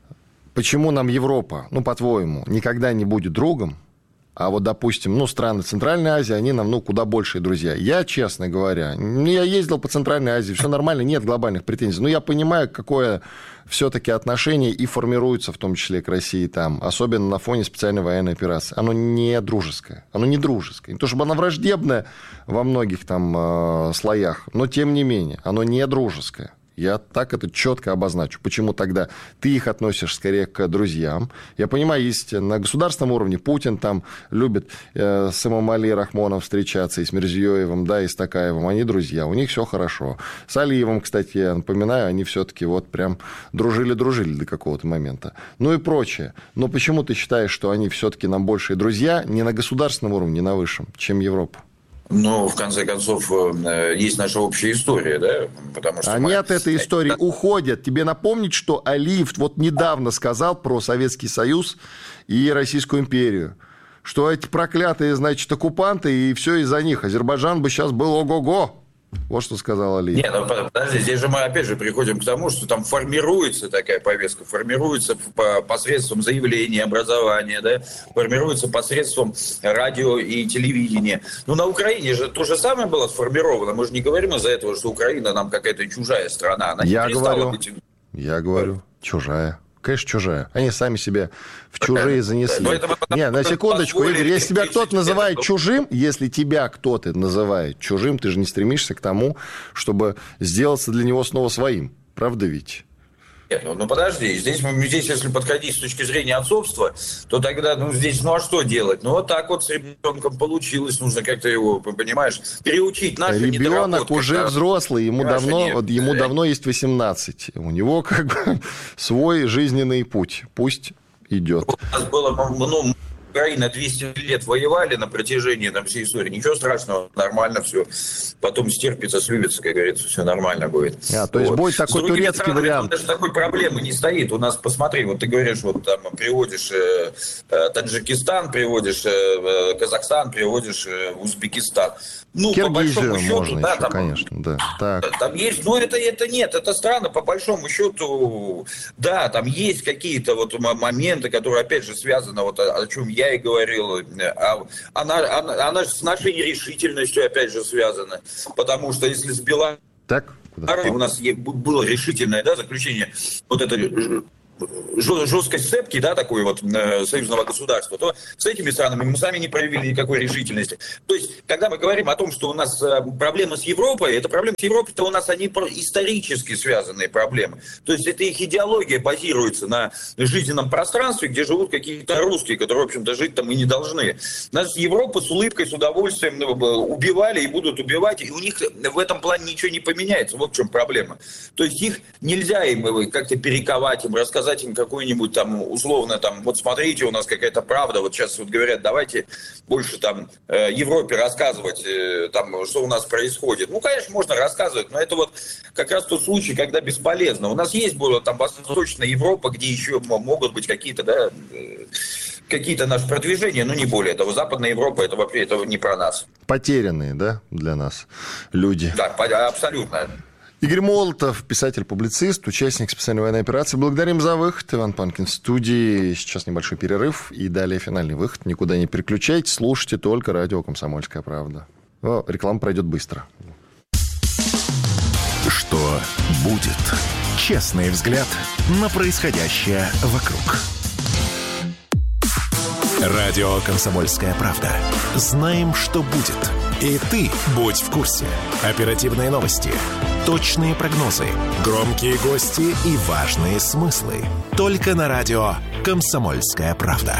[SPEAKER 2] почему нам Европа, ну, по-твоему, никогда не будет другом, а вот, допустим, ну, страны Центральной Азии, они нам, ну, куда большие друзья. Я, честно говоря, я ездил по Центральной Азии, все нормально, нет глобальных претензий. Но я понимаю, какое все-таки отношение и формируется, в том числе, к России там, особенно на фоне специальной военной операции. Оно не дружеское. Оно не дружеское. Не то, чтобы оно враждебное во многих там э, слоях, но, тем не менее, оно не дружеское. Я так это четко обозначу. Почему тогда ты их относишь скорее к друзьям? Я понимаю, есть на государственном уровне Путин там любит э, с Эмомали Рахмоном встречаться, и с Мирзиёевым, да, и с Токаевым. Они друзья, у них все хорошо. С Алиевым, кстати, я напоминаю, они все-таки вот прям дружили-дружили до какого-то момента. Ну и прочее. Но почему ты считаешь, что они все-таки нам большие друзья не на государственном уровне, не на высшем, чем Европа?
[SPEAKER 9] Ну, в конце концов, есть наша общая история, да? Потому что
[SPEAKER 2] Они
[SPEAKER 9] мы...
[SPEAKER 2] от этой истории уходят. Тебе напомнить, что Алиев вот недавно сказал про Советский Союз и Российскую империю, что эти проклятые, значит, оккупанты, и все из-за них. Азербайджан бы сейчас был ого-го. Вот что сказал Алиев.
[SPEAKER 9] Нет, ну подожди, здесь же мы опять же приходим к тому, что там формируется такая повестка, формируется по, посредством заявления, образования, да, формируется посредством радио и телевидения. Ну, на Украине же то же самое было сформировано. Мы же не говорим из-за этого, что Украина нам какая-то чужая страна. Она
[SPEAKER 2] я
[SPEAKER 9] не
[SPEAKER 2] говорю,
[SPEAKER 9] быть...
[SPEAKER 2] я говорю, чужая. Конечно, чужая. Они сами себя в чужие занесли. Не, на секундочку, Игорь, если тебя кто-то называет чужим, если тебя кто-то называет чужим, ты же не стремишься к тому, чтобы сделаться для него снова своим. Правда ведь?
[SPEAKER 9] Нет, ну, ну подожди, здесь, здесь, если подходить с точки зрения отцовства, то тогда, ну, здесь, ну, а что делать? Ну, вот так вот с ребенком получилось, нужно как-то его, понимаешь, переучить. Наши
[SPEAKER 2] ребенок уже взрослый, ему давно, вот, ему давно есть восемнадцать, у него как бы свой жизненный путь, пусть идет.
[SPEAKER 9] У нас было, ну, Украина двести лет воевали на протяжении там, всей истории. Ничего страшного, нормально все. Потом стерпится, слюбится, как говорится, все нормально будет.
[SPEAKER 2] А, то есть вот. Будет такой турецкий странами, вариант.
[SPEAKER 9] Даже такой проблемы не стоит. У нас, посмотри, вот ты говоришь, вот там приводишь э, э, Таджикистан, приводишь э, Казахстан, приводишь э, Узбекистан. Ну,
[SPEAKER 2] Киргизию
[SPEAKER 9] по большому счету,
[SPEAKER 2] можно
[SPEAKER 9] да,
[SPEAKER 2] еще,
[SPEAKER 9] там,
[SPEAKER 2] конечно, да. Так.
[SPEAKER 9] Там есть, но это, это нет, это страны, по большому счету, да, там есть какие-то вот моменты, которые, опять же, связаны, вот о, о чем я и говорил, а, она, она, она с нашей нерешительностью, опять же, связана, потому что если с Беларусью у нас было решительное, да, заключение, вот это жесткой сцепки, да, такой вот э, союзного государства, то с этими странами мы сами не проявили никакой решительности. То есть, когда мы говорим о том, что у нас э, проблемы с Европой, это проблемы с Европой, то у нас они исторически связанные проблемы. То есть, это их идеология базируется на жизненном пространстве, где живут какие-то русские, которые, в общем-то, жить там и не должны. Нас Европу с улыбкой, с удовольствием убивали и будут убивать, и у них в этом плане ничего не поменяется. Вот в чем проблема. То есть, их нельзя им как-то перековать, им рассказать, им какую-нибудь там условно там, вот смотрите, у нас какая-то правда, вот сейчас вот говорят, давайте больше там э, Европе рассказывать, э, там, что у нас происходит. Ну, конечно, можно рассказывать, но это вот как раз тот случай, когда бесполезно. У нас есть была там Восточная Европа, где еще могут быть какие-то, да, э, какие-то наши продвижения, но не более того. Западная Европа, это вообще это не про нас.
[SPEAKER 2] Потерянные, да, для нас люди.
[SPEAKER 9] Да, абсолютно.
[SPEAKER 2] Игорь Молотов, писатель-публицист, участник специальной военной операции. Благодарим за выход. Иван Панкин в студии. Сейчас небольшой перерыв и далее финальный выход. Никуда не переключайтесь, слушайте только радио «Комсомольская правда». О, реклама пройдет быстро.
[SPEAKER 3] Что будет? Честный взгляд на происходящее вокруг. Радио «Комсомольская правда». Знаем, что будет. И ты будь в курсе. Оперативные новости, точные прогнозы, громкие гости и важные смыслы. Только на радио «Комсомольская правда».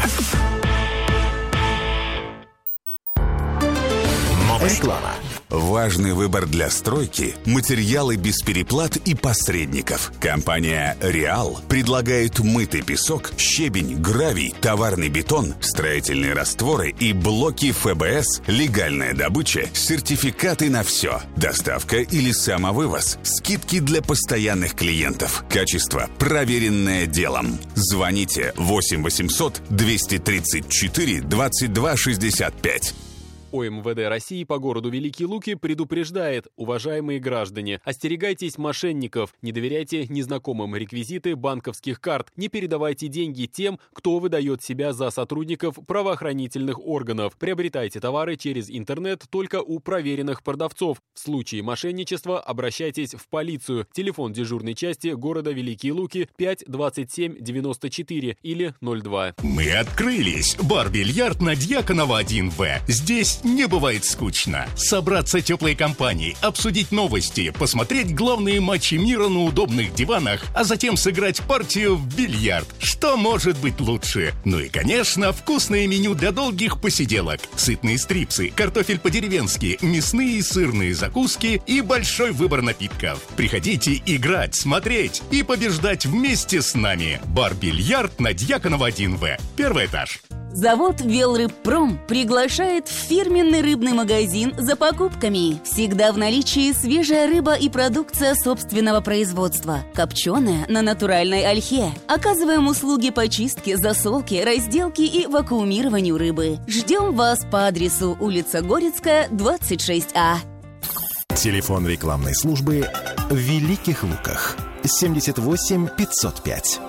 [SPEAKER 3] Реклама. Важный выбор для стройки – материалы без переплат и посредников. Компания «Реал» предлагает мытый песок, щебень, гравий, товарный бетон, строительные растворы и блоки эф бэ эс, легальная добыча, сертификаты на все, доставка или самовывоз, скидки для постоянных клиентов, качество, проверенное делом. Звоните восемь восемьсот двести тридцать четыре двадцать два шестьдесят пять.
[SPEAKER 10] О эм вэ дэ России по городу Великие Луки предупреждает: уважаемые граждане, остерегайтесь мошенников, не доверяйте незнакомым реквизиты банковских карт, не передавайте деньги тем, кто выдает себя за сотрудников правоохранительных органов, приобретайте товары через интернет только у проверенных продавцов. В случае мошенничества обращайтесь в полицию. Телефон дежурной части города Великие Луки пять двадцать семь девяносто четыре или ноль два.
[SPEAKER 11] Мы открылись. Бар-бильярд на Дьяконова один вэ. Здесь не бывает скучно. Собраться теплой компанией, обсудить новости, посмотреть главные матчи мира на удобных диванах, а затем сыграть партию в бильярд. Что может быть лучше? Ну и, конечно, вкусное меню для долгих посиделок. Сытные стрипсы, картофель по-деревенски, мясные и сырные закуски и большой выбор напитков. Приходите играть, смотреть и побеждать вместе с нами. Бар-бильярд на Дьяконова один вэ. Первый этаж.
[SPEAKER 12] Завод «Велрыбпром» приглашает в фирменный рыбный магазин за покупками. Всегда в наличии свежая рыба и продукция собственного производства. Копченая на натуральной ольхе. Оказываем услуги по чистке, засолке, разделке и вакуумированию рыбы. Ждем вас по адресу улица Горецкая, двадцать шесть А.
[SPEAKER 3] Телефон рекламной службы в Великих Луках. семьдесят восемь пятьсот пять.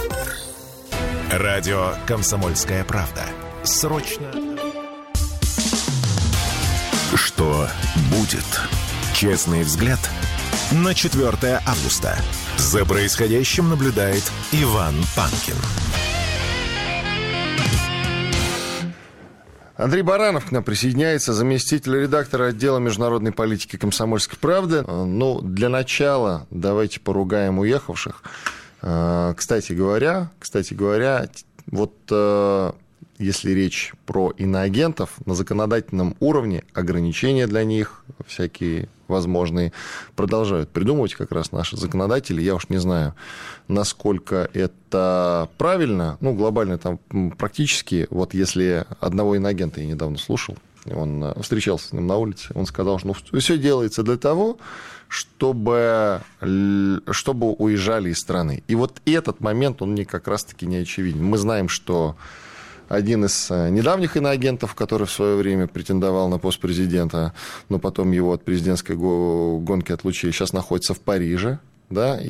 [SPEAKER 3] Радио «Комсомольская правда». Срочно. Что будет? Честный взгляд на четвёртое августа. За происходящим наблюдает Иван Панкин.
[SPEAKER 2] Андрей Баранов к нам присоединяется, заместитель редактора отдела международной политики «Комсомольской правды». Ну, для начала давайте поругаем уехавших. Кстати говоря, кстати говоря, вот если речь про иноагентов, на законодательном уровне ограничения для них всякие возможные продолжают придумывать как раз наши законодатели. Я уж не знаю, насколько это правильно. Ну, глобально там практически, вот если одного иноагента я недавно слушал, он встречался с ним на улице, он сказал, что ну, все делается для того, чтобы, чтобы уезжали из страны. И вот этот момент, он мне как раз-таки не очевиден. Мы знаем, что один из недавних иноагентов, который в свое время претендовал на пост президента, но потом его от президентской гонки отлучили, сейчас находится в Париже. Да?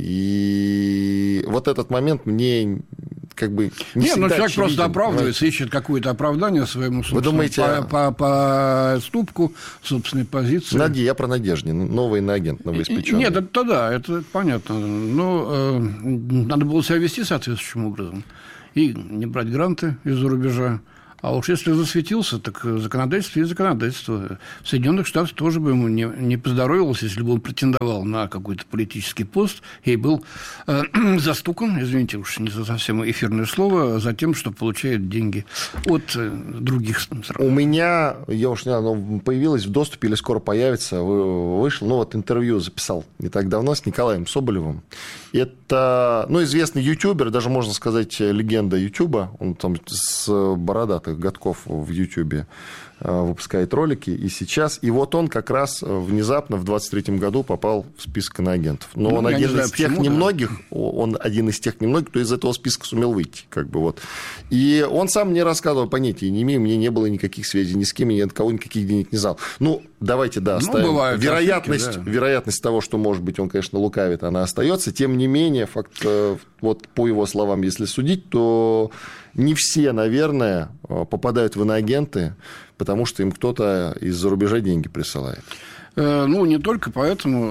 [SPEAKER 2] И вот этот момент мне как бы не
[SPEAKER 13] Нет, ну человек
[SPEAKER 2] очевиден,
[SPEAKER 13] просто оправдывается,
[SPEAKER 2] понимаете?
[SPEAKER 13] Ищет какое-то оправдание своему собственному
[SPEAKER 2] думаете...
[SPEAKER 13] по, по, поступку, собственной позиции.
[SPEAKER 2] Нади, я про Надеждин, новый иноагент, новоиспеченный.
[SPEAKER 13] Нет, это да, это понятно. Но э, надо было себя вести соответствующим образом. И не брать гранты из-за рубежа. А уж если засветился, так законодательство и законодательство. В Соединенных Штатах тоже бы ему не, не поздоровилось, если бы он претендовал на какой-то политический пост и был э, застукан, извините уж не за совсем эфирное слово, за тем, что получает деньги от э, других стран.
[SPEAKER 2] У меня, я уж не знаю, оно появилось в доступе или скоро появится, вышло, ну вот интервью записал не так давно с Николаем Соболевым. Это, ну, известный ютубер, даже можно сказать, легенда ютуба, он там с бородатым годков в Ютьюбе выпускает ролики, и сейчас, и вот он как раз внезапно в двадцать третьем году попал в список иноагентов. Но ну, он один знаю, из тех почему, немногих, да. он один из тех немногих, кто из этого списка сумел выйти, как бы вот. И он сам мне рассказывал, понятия не имею, мне не было никаких связей ни с кем, ни от кого никаких денег не знал. Ну, давайте, да, оставим. Ну, бывают вероятность, ошибки, да. вероятность того, что, может быть, он, конечно, лукавит, она остается. Тем не менее, факт, вот по его словам, если судить, то не все, наверное, попадают в иноагенты, потому что им кто-то из-за рубежа деньги присылает.
[SPEAKER 13] Ну, не только поэтому.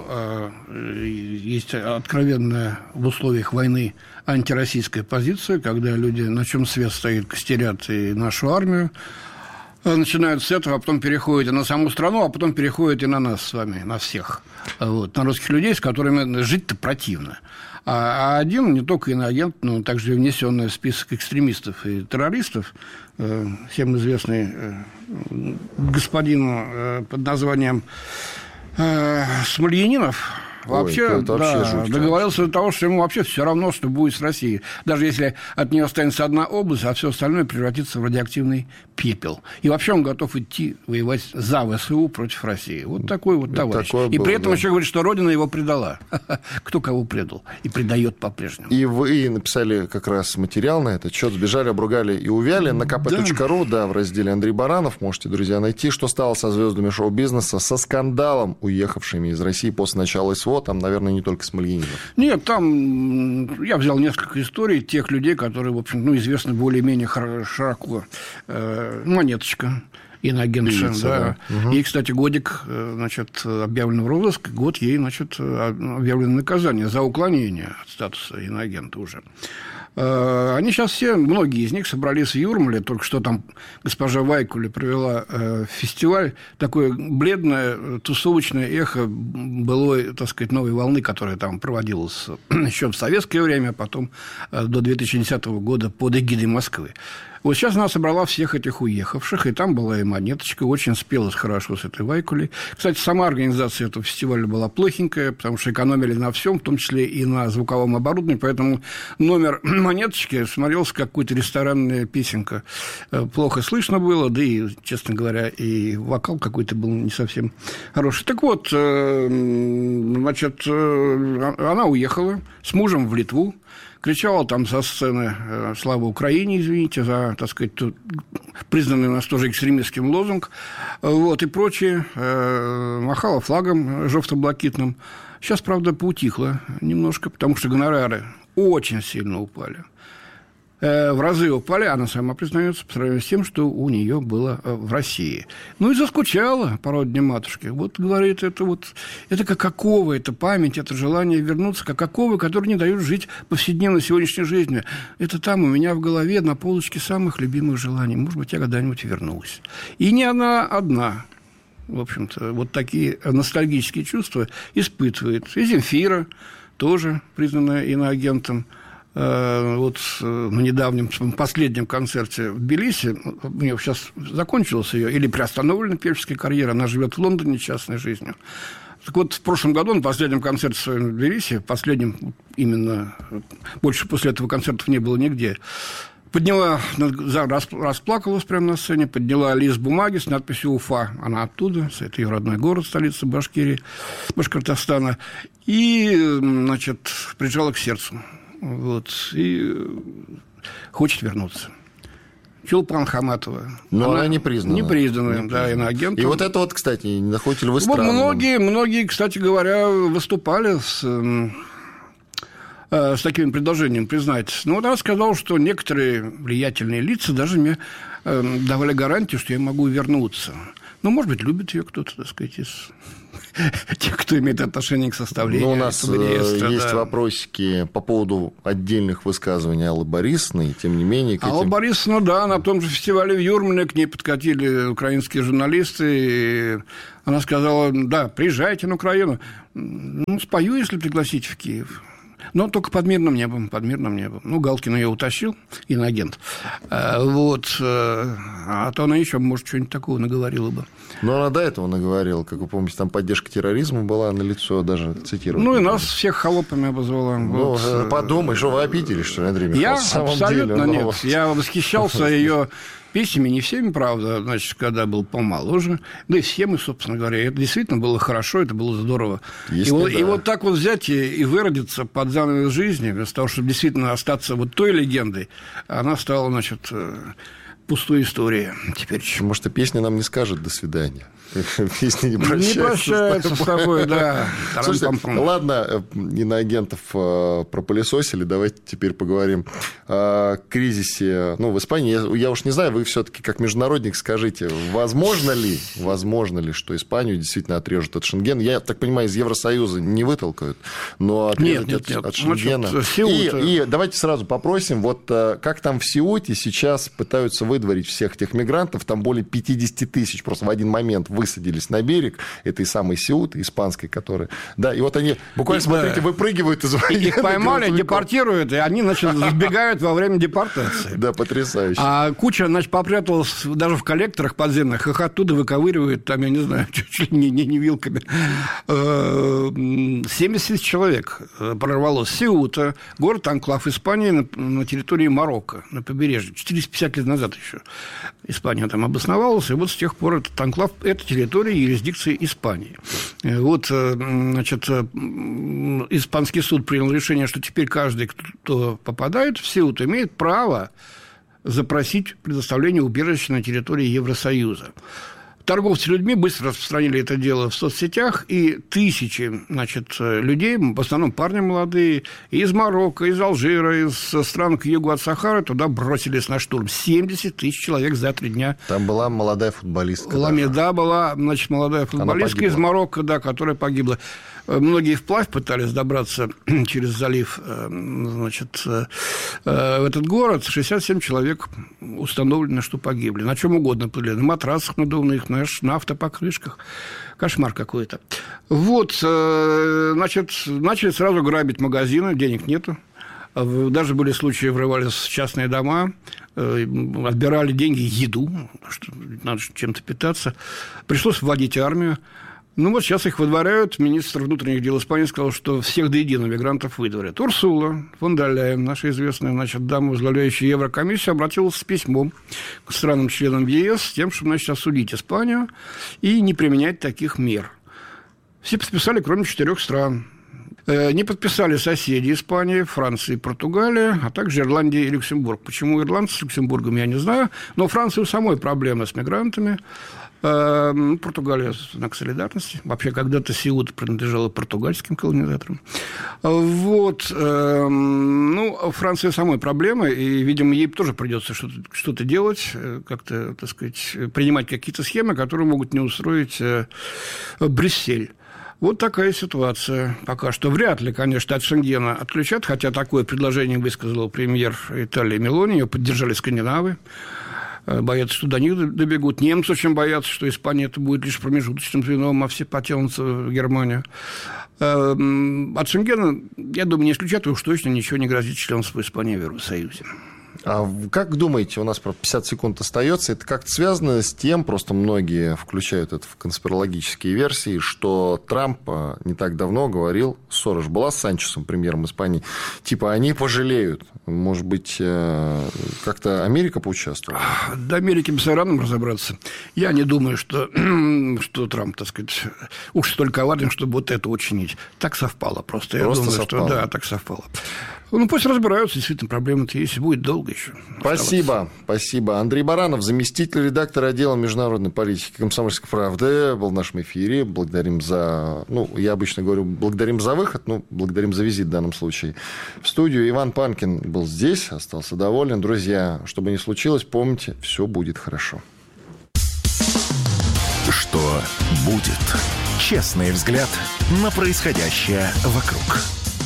[SPEAKER 13] Есть откровенная в условиях войны антироссийская позиция, когда люди, на чем свет стоит, костерят и нашу армию, начинают с этого, а потом переходят и на саму страну, а потом переходят и на нас с вами, на всех. Вот, на русских людей, с которыми жить-то противно. А один, не только иноагент, но также и внесенный в список экстремистов и террористов, всем известный господин под названием Смольянинов, вообще, Ой, да, вообще договорился до того, что ему вообще все равно, что будет с Россией. Даже если от нее останется одна область, а все остальное превратится в радиоактивный пепел. И вообще он готов идти воевать за ВСУ против России. Вот такой вот товарищ. Такое и было, при этом да. еще говорит, что Родина его предала. Кто кого предал? И предает по-прежнему.
[SPEAKER 2] И вы написали как раз материал на этот счет, сбежали, обругали и увяли на ка пэ точка ру, да. да, в разделе Андрей Баранов. Можете, друзья, найти, что стало со звездами шоу-бизнеса, со скандалом, уехавшими из России после начала СВО. Там, наверное, не только Смольянинов.
[SPEAKER 13] Нет, там я взял несколько историй тех людей, которые, в общем, ну, известны более-менее широко. Монеточка, иноагентша, да. да. Угу. Ей, кстати, годик, значит, объявлен в розыск, год ей, значит, объявлено наказание за уклонение от статуса иноагента уже. Они сейчас все, многие из них собрались в Юрмале, только что там госпожа Вайкули провела фестиваль, такое бледное тусовочное эхо былой, так сказать, новой волны, которая там проводилась еще в советское время, а потом до две тысячи десятого года под эгидой Москвы. Вот сейчас она собрала всех этих уехавших, и там была и Монеточка, очень спелась хорошо с этой Вайкулей. Кстати, сама организация этого фестиваля была плохенькая, потому что экономили на всем, в том числе и на звуковом оборудовании, поэтому номер Монеточки смотрелся как какая-то ресторанная песенка. Плохо слышно было, да и, честно говоря, и вокал какой-то был не совсем хороший. Так вот, значит, она уехала с мужем в Литву, кричала там со сцены «Слава Украине», извините, за, так сказать, признанный у нас тоже экстремистским лозунг, вот, и прочее, махала флагом жовто-блакитным. Сейчас, правда, поутихло немножко, потому что гонорары очень сильно упали. В разы упали, она сама признается, по сравнению с тем, что у нее было в России. Ну и заскучала по родине матушки. Вот, говорит, это вот, это как оковы, это память, это желание вернуться, как оковы, которые не дают жить повседневной сегодняшней жизнью. Это там у меня в голове на полочке самых любимых желаний. Может быть, я когда-нибудь вернусь. И не она одна. В общем-то, вот такие ностальгические чувства испытывает. И Земфира, тоже признанная иноагентом. Вот на недавнем последнем концерте в Тбилиси, у нее сейчас закончилась ее, или приостановлена певческая карьера, она живет в Лондоне частной жизнью. Так вот, в прошлом году на последнем концерте в своем в Тбилиси, последнем именно, больше после этого концертов не было нигде, подняла, расплакалась прямо на сцене, подняла лист бумаги с надписью «Уфа». Она оттуда, это ее родной город, столица Башкирии, Башкортостана. И, значит, прижала к сердцу. Вот, и хочет вернуться. Чулпан Хаматова.
[SPEAKER 2] Но она, она не признана.
[SPEAKER 13] Не признана, не да, иноагентом.
[SPEAKER 2] И вот это вот, кстати, не находите ли вы странным?
[SPEAKER 13] Многие, многие, кстати говоря, выступали с... с таким предложением признать. Но вот она сказала, что некоторые влиятельные лица даже мне давали гарантию, что я могу вернуться. Ну, может быть, любит ее кто-то, так сказать, из тех, кто имеет отношение к составлению.
[SPEAKER 2] Ну, у нас реестра, есть да. вопросики по поводу отдельных высказываний Аллы Борисовны, тем не менее...
[SPEAKER 13] Алла этим... Борисовна, да, на том же фестивале в Юрмале к ней подкатили украинские журналисты, и она сказала, да, приезжайте на Украину, ну, спою, если пригласите в Киев. Но только под мирным небом, под мирным небом. Ну, Галкин ее утащил, иноагент. Вот. А то она еще, может, что-нибудь такого наговорила бы.
[SPEAKER 2] Ну, она до этого наговорила. Как вы помните, там поддержка терроризма была налицо, даже цитировать.
[SPEAKER 13] Ну, и нас всех холопами обозвала.
[SPEAKER 2] Ну, вот. Подумай, что вы обидели, что ли, Андрей Михайлович?
[SPEAKER 13] Я абсолютно деле, нет. Вот. Я восхищался ее... песнями, не всеми, правда, значит, когда был помоложе, да и все мы, собственно говоря, это действительно было хорошо, это было здорово. И вот, да. и вот так вот взять и, и выродиться под занавес жизни, вместо того, чтобы действительно остаться вот той легендой, она стала, значит, пустой историей теперь.
[SPEAKER 2] Может, и песня нам не скажет «до свидания». Песни не прощаются.
[SPEAKER 13] Не прощаются с тобой, да.
[SPEAKER 2] Слушайте, ладно, иноагентов пропылесосили, давайте теперь поговорим о кризисе. Ну, в Испании, я, я уж не знаю, вы все-таки как международник скажите, возможно ли, возможно ли, что Испанию действительно отрежут от Шенгена? Я так понимаю, из Евросоюза не вытолкают, но отрежут нет, нет, от, от Шенгена. И, и давайте сразу попросим, вот как там в Сеуте сейчас пытаются выдворить всех тех мигрантов, там более пятьдесят тысяч просто в один момент высадились на берег этой самой Сеуты, испанской, которая... Да, и вот они буквально, смотрите, выпрыгивают из военных.
[SPEAKER 13] Их поймали, депортируют, и они, значит, сбегают во время депортации.
[SPEAKER 2] Да, потрясающе.
[SPEAKER 13] А куча, значит, попряталась даже в коллекторах подземных, их оттуда выковыривают, там, я не знаю, чуть ли не, не, не вилками. семьдесят тысяч человек прорвалось. Сеута, город-анклав Испании на, на территории Марокко, на побережье. четыреста пятьдесят лет назад еще Испания там обосновалась, и вот с тех пор этот анклав, это территория юрисдикции Испании. Вот, значит, испанский суд принял решение, что теперь каждый, кто попадает в Сеуту, имеет право запросить предоставление убежища на территории Евросоюза. Торговцы людьми быстро распространили это дело в соцсетях, и тысячи, значит, людей, в основном парни молодые, из Марокко, из Алжира, из стран к югу от Сахары, туда бросились на штурм. семьдесят тысяч человек за три дня.
[SPEAKER 2] Там была молодая футболистка.
[SPEAKER 13] Ламеда да, была, значит, молодая футболистка из Марокко, да, которая погибла. Многие вплавь пытались добраться через залив, значит, в этот город. шестьдесят семь человек установлено, что погибли. На чем угодно плыли. На матрасах надувных, на автопокрышках. Кошмар какой-то. Вот, значит, начали сразу грабить магазины, денег нету. Даже были случаи, врывались в частные дома, отбирали деньги, еду, что надо чем-то питаться. Пришлось вводить армию. Ну, вот сейчас их выдворяют. Министр внутренних дел Испании сказал, что всех до единого мигрантов выдворят. Урсула фон дер Ляйен, наша известная, значит, дама, возглавляющая Еврокомиссию, обратилась с письмом к странам-членам ЕС с тем, чтобы, значит, осудить Испанию и не применять таких мер. Все подписали, кроме четырех стран. Не подписали соседи Испании, Франция и Португалия, а также Ирландия и Люксембург. Почему ирландцы с Люксембургом, я не знаю. Но Франция у самой проблемы с мигрантами. Португалия – знак солидарности. Вообще, когда-то Сеута принадлежала португальским колонизаторам. Вот. Ну, Франция самой проблема, и, видимо, ей тоже придется что-то, что-то делать, как-то, так сказать, принимать какие-то схемы, которые могут не устроить Брюссель. Вот такая ситуация пока что. Вряд ли, конечно, от Шенгена отключат, хотя такое предложение высказал премьер Италии Мелони, ее поддержали скандинавы. боятся, что до них добегут. Немцы очень боятся, что Испания это будет лишь промежуточным звеном, а все потянутся в Германию. От Шенгена, я думаю, не исключать, уж точно ничего не грозит членству Испании в Евросоюзе.
[SPEAKER 2] А как думаете, у нас про пятьдесят секунд остается, это как-то связано с тем, просто многие включают это в конспирологические версии, что Трамп не так давно говорил, ссора же была с Санчесом, премьером Испании, типа они пожалеют. Может быть, как-то Америка поучаствовала?
[SPEAKER 13] До Америки бы с Ираном разобраться. Я не думаю, что, что Трамп, так сказать, уж столь коварен, чтобы вот это учинить. Так совпало просто. Я
[SPEAKER 2] просто
[SPEAKER 13] думаю,
[SPEAKER 2] совпало.
[SPEAKER 13] Что да, так совпало. Ну, пусть разбираются, действительно, проблемы-то есть, будет долго еще.
[SPEAKER 2] Спасибо,
[SPEAKER 13] оставаться.
[SPEAKER 2] спасибо. Андрей Баранов, заместитель редактора отдела международной политики «Комсомольской правды», был в нашем эфире. Благодарим за... Ну, я обычно говорю, благодарим за выход, ну, благодарим за визит в данном случае. В студию Иван Панкин был здесь, остался доволен. Друзья, что бы ни случилось, помните, все будет хорошо.
[SPEAKER 3] Что будет? Честный взгляд на происходящее вокруг.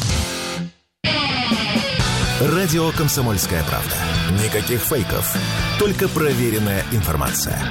[SPEAKER 3] Радио «Комсомольская правда». Никаких фейков, только проверенная информация.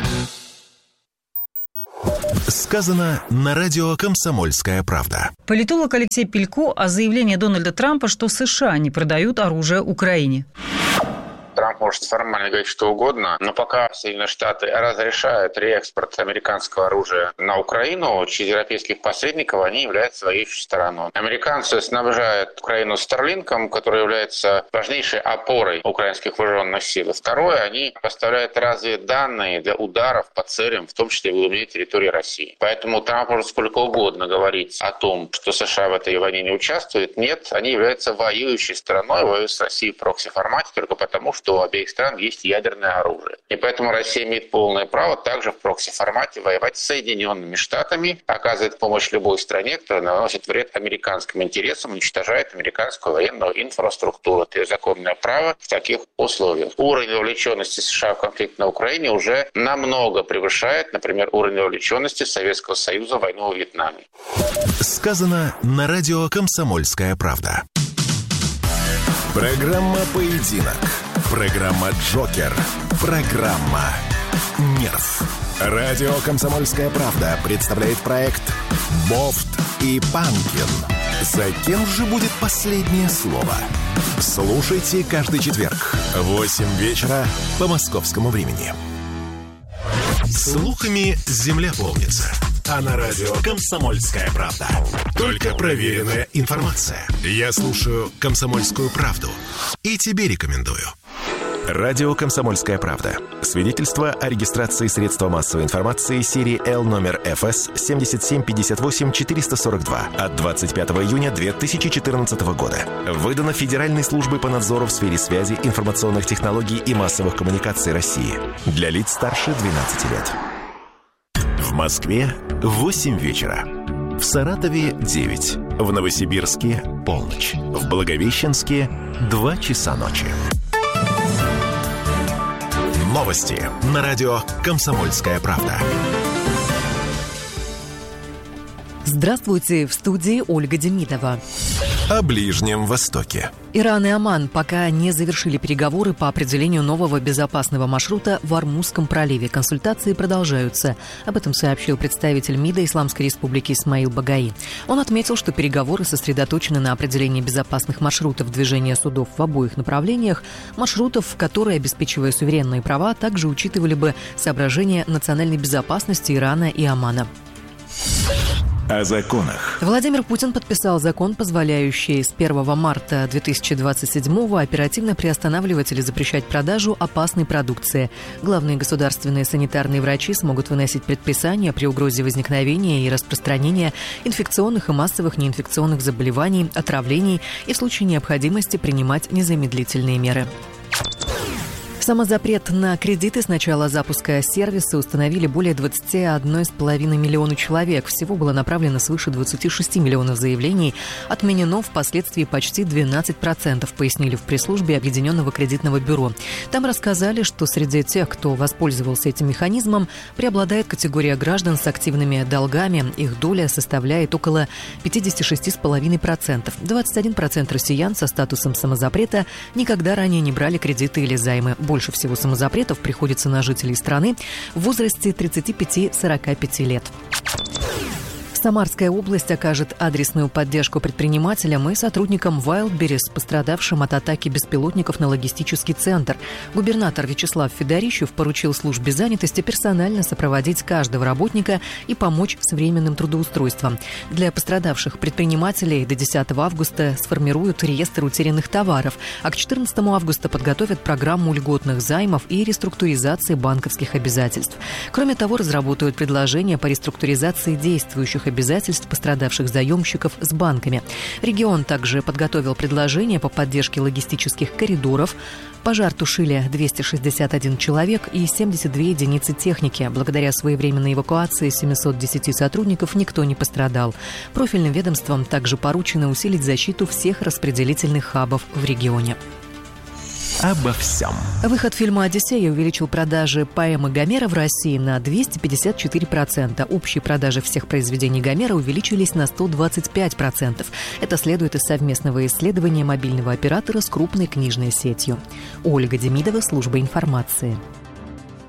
[SPEAKER 3] Сказано на радио «Комсомольская правда».
[SPEAKER 14] Политолог Алексей Пелько о заявлении Дональда Трампа, что США не продают оружие Украине.
[SPEAKER 15] Трамп может формально говорить что угодно, но пока Соединенные Штаты разрешают реэкспорт американского оружия на Украину, через европейских посредников они являются воюющей стороной. Американцы снабжают Украину Старлинком, который является важнейшей опорой украинских вооруженных сил. Второе, они поставляют разведданные для ударов по целям, в том числе в глубине территории России. Поэтому Трамп может сколько угодно говорить о том, что США в этой войне не участвуют. Нет, они являются воюющей стороной, воюют с Россией в прокси-формате только потому, что у обеих стран есть ядерное оружие. И поэтому Россия имеет полное право также в прокси-формате воевать с Соединенными Штатами, оказывает помощь любой стране, которая наносит вред американским интересам, уничтожает американскую военную инфраструктуру. Это законное право в таких условиях. Уровень вовлеченности США в конфликт на Украине уже намного превышает, например, уровень вовлеченности Советского Союза в войну во Вьетнаме.
[SPEAKER 3] Сказано на радио «Комсомольская правда». Программа «Поединок». Программа «Джокер». Программа «Нерв». Радио «Комсомольская правда» представляет проект «Бофт и Панкин». За кем же будет последнее слово? Слушайте каждый четверг в восемь вечера по московскому времени. Слухами земля полнится. А на радио «Комсомольская правда» только проверенная информация. Я слушаю «Комсомольскую правду» и тебе рекомендую. Радио «Комсомольская правда». Свидетельство о регистрации средства массовой информации серии Л номер эф эс семь семь пять восемь четыре сорок два от двадцать пятого июня две тысячи четырнадцатого года. Выдано Федеральной службой по надзору в сфере связи, информационных технологий и массовых коммуникаций России. Для лиц старше двенадцати лет. В Москве восемь вечера. В Саратове девять. В Новосибирске полночь. В Благовещенске два часа ночи. Новости на радио «Комсомольская правда».
[SPEAKER 16] Здравствуйте, в студии Ольга Демидова.
[SPEAKER 3] О Ближнем Востоке.
[SPEAKER 16] Иран и Оман пока не завершили переговоры по определению нового безопасного маршрута в Ормузском проливе. Консультации продолжаются. Об этом сообщил представитель МИДа Исламской Республики Исмаил Багаи. Он отметил, что переговоры сосредоточены на определении безопасных маршрутов движения судов в обоих направлениях, маршрутов, которые, обеспечивая суверенные права, также учитывали бы соображения национальной безопасности Ирана и Омана.
[SPEAKER 3] О законах.
[SPEAKER 16] Владимир Путин подписал закон, позволяющий с первого марта две тысячи двадцать седьмого оперативно приостанавливать или запрещать продажу опасной продукции. Главные государственные санитарные врачи смогут выносить предписания при угрозе возникновения и распространения инфекционных и массовых неинфекционных заболеваний, отравлений и в случае необходимости принимать незамедлительные меры. Самозапрет на кредиты с начала запуска сервиса установили более двадцать один целых пять миллиона человек. Всего было направлено свыше двадцать шесть миллионов заявлений. Отменено впоследствии почти двенадцать процентов, пояснили в пресс-службе Объединенного кредитного бюро. Там рассказали, что среди тех, кто воспользовался этим механизмом, преобладает категория граждан с активными долгами. Их доля составляет около пятьдесят шесть целых пять десятых процента. двадцать один процент россиян со статусом самозапрета никогда ранее не брали кредиты или займы. Больше больше всего самозапретов приходится на жителей страны в возрасте тридцать пять - сорок пять лет. Самарская область окажет адресную поддержку предпринимателям и сотрудникам Wildberries, пострадавшим от атаки беспилотников на логистический центр. Губернатор Вячеслав Федорищев поручил службе занятости персонально сопроводить каждого работника и помочь с временным трудоустройством. Для пострадавших предпринимателей до десятого августа сформируют реестр утерянных товаров, а к четырнадцатому августа подготовят программу льготных займов и реструктуризации банковских обязательств. Кроме того, разработают предложения по реструктуризации действующих обязательств пострадавших заемщиков с банками. Регион также подготовил предложения по поддержке логистических коридоров. Пожар тушили двести шестьдесят один человек и семьдесят две единицы техники. Благодаря своевременной эвакуации семисот десяти сотрудников никто не пострадал. Профильным ведомствам также поручено усилить защиту всех распределительных хабов в регионе.
[SPEAKER 3] Обо всем.
[SPEAKER 16] Выход фильма «Одиссея» увеличил продажи поэмы Гомера в России на двести пятьдесят четыре процента. Общие продажи всех произведений Гомера увеличились на сто двадцать пять процентов. Это следует из совместного исследования мобильного оператора с крупной книжной сетью. Ольга Демидова, служба информации.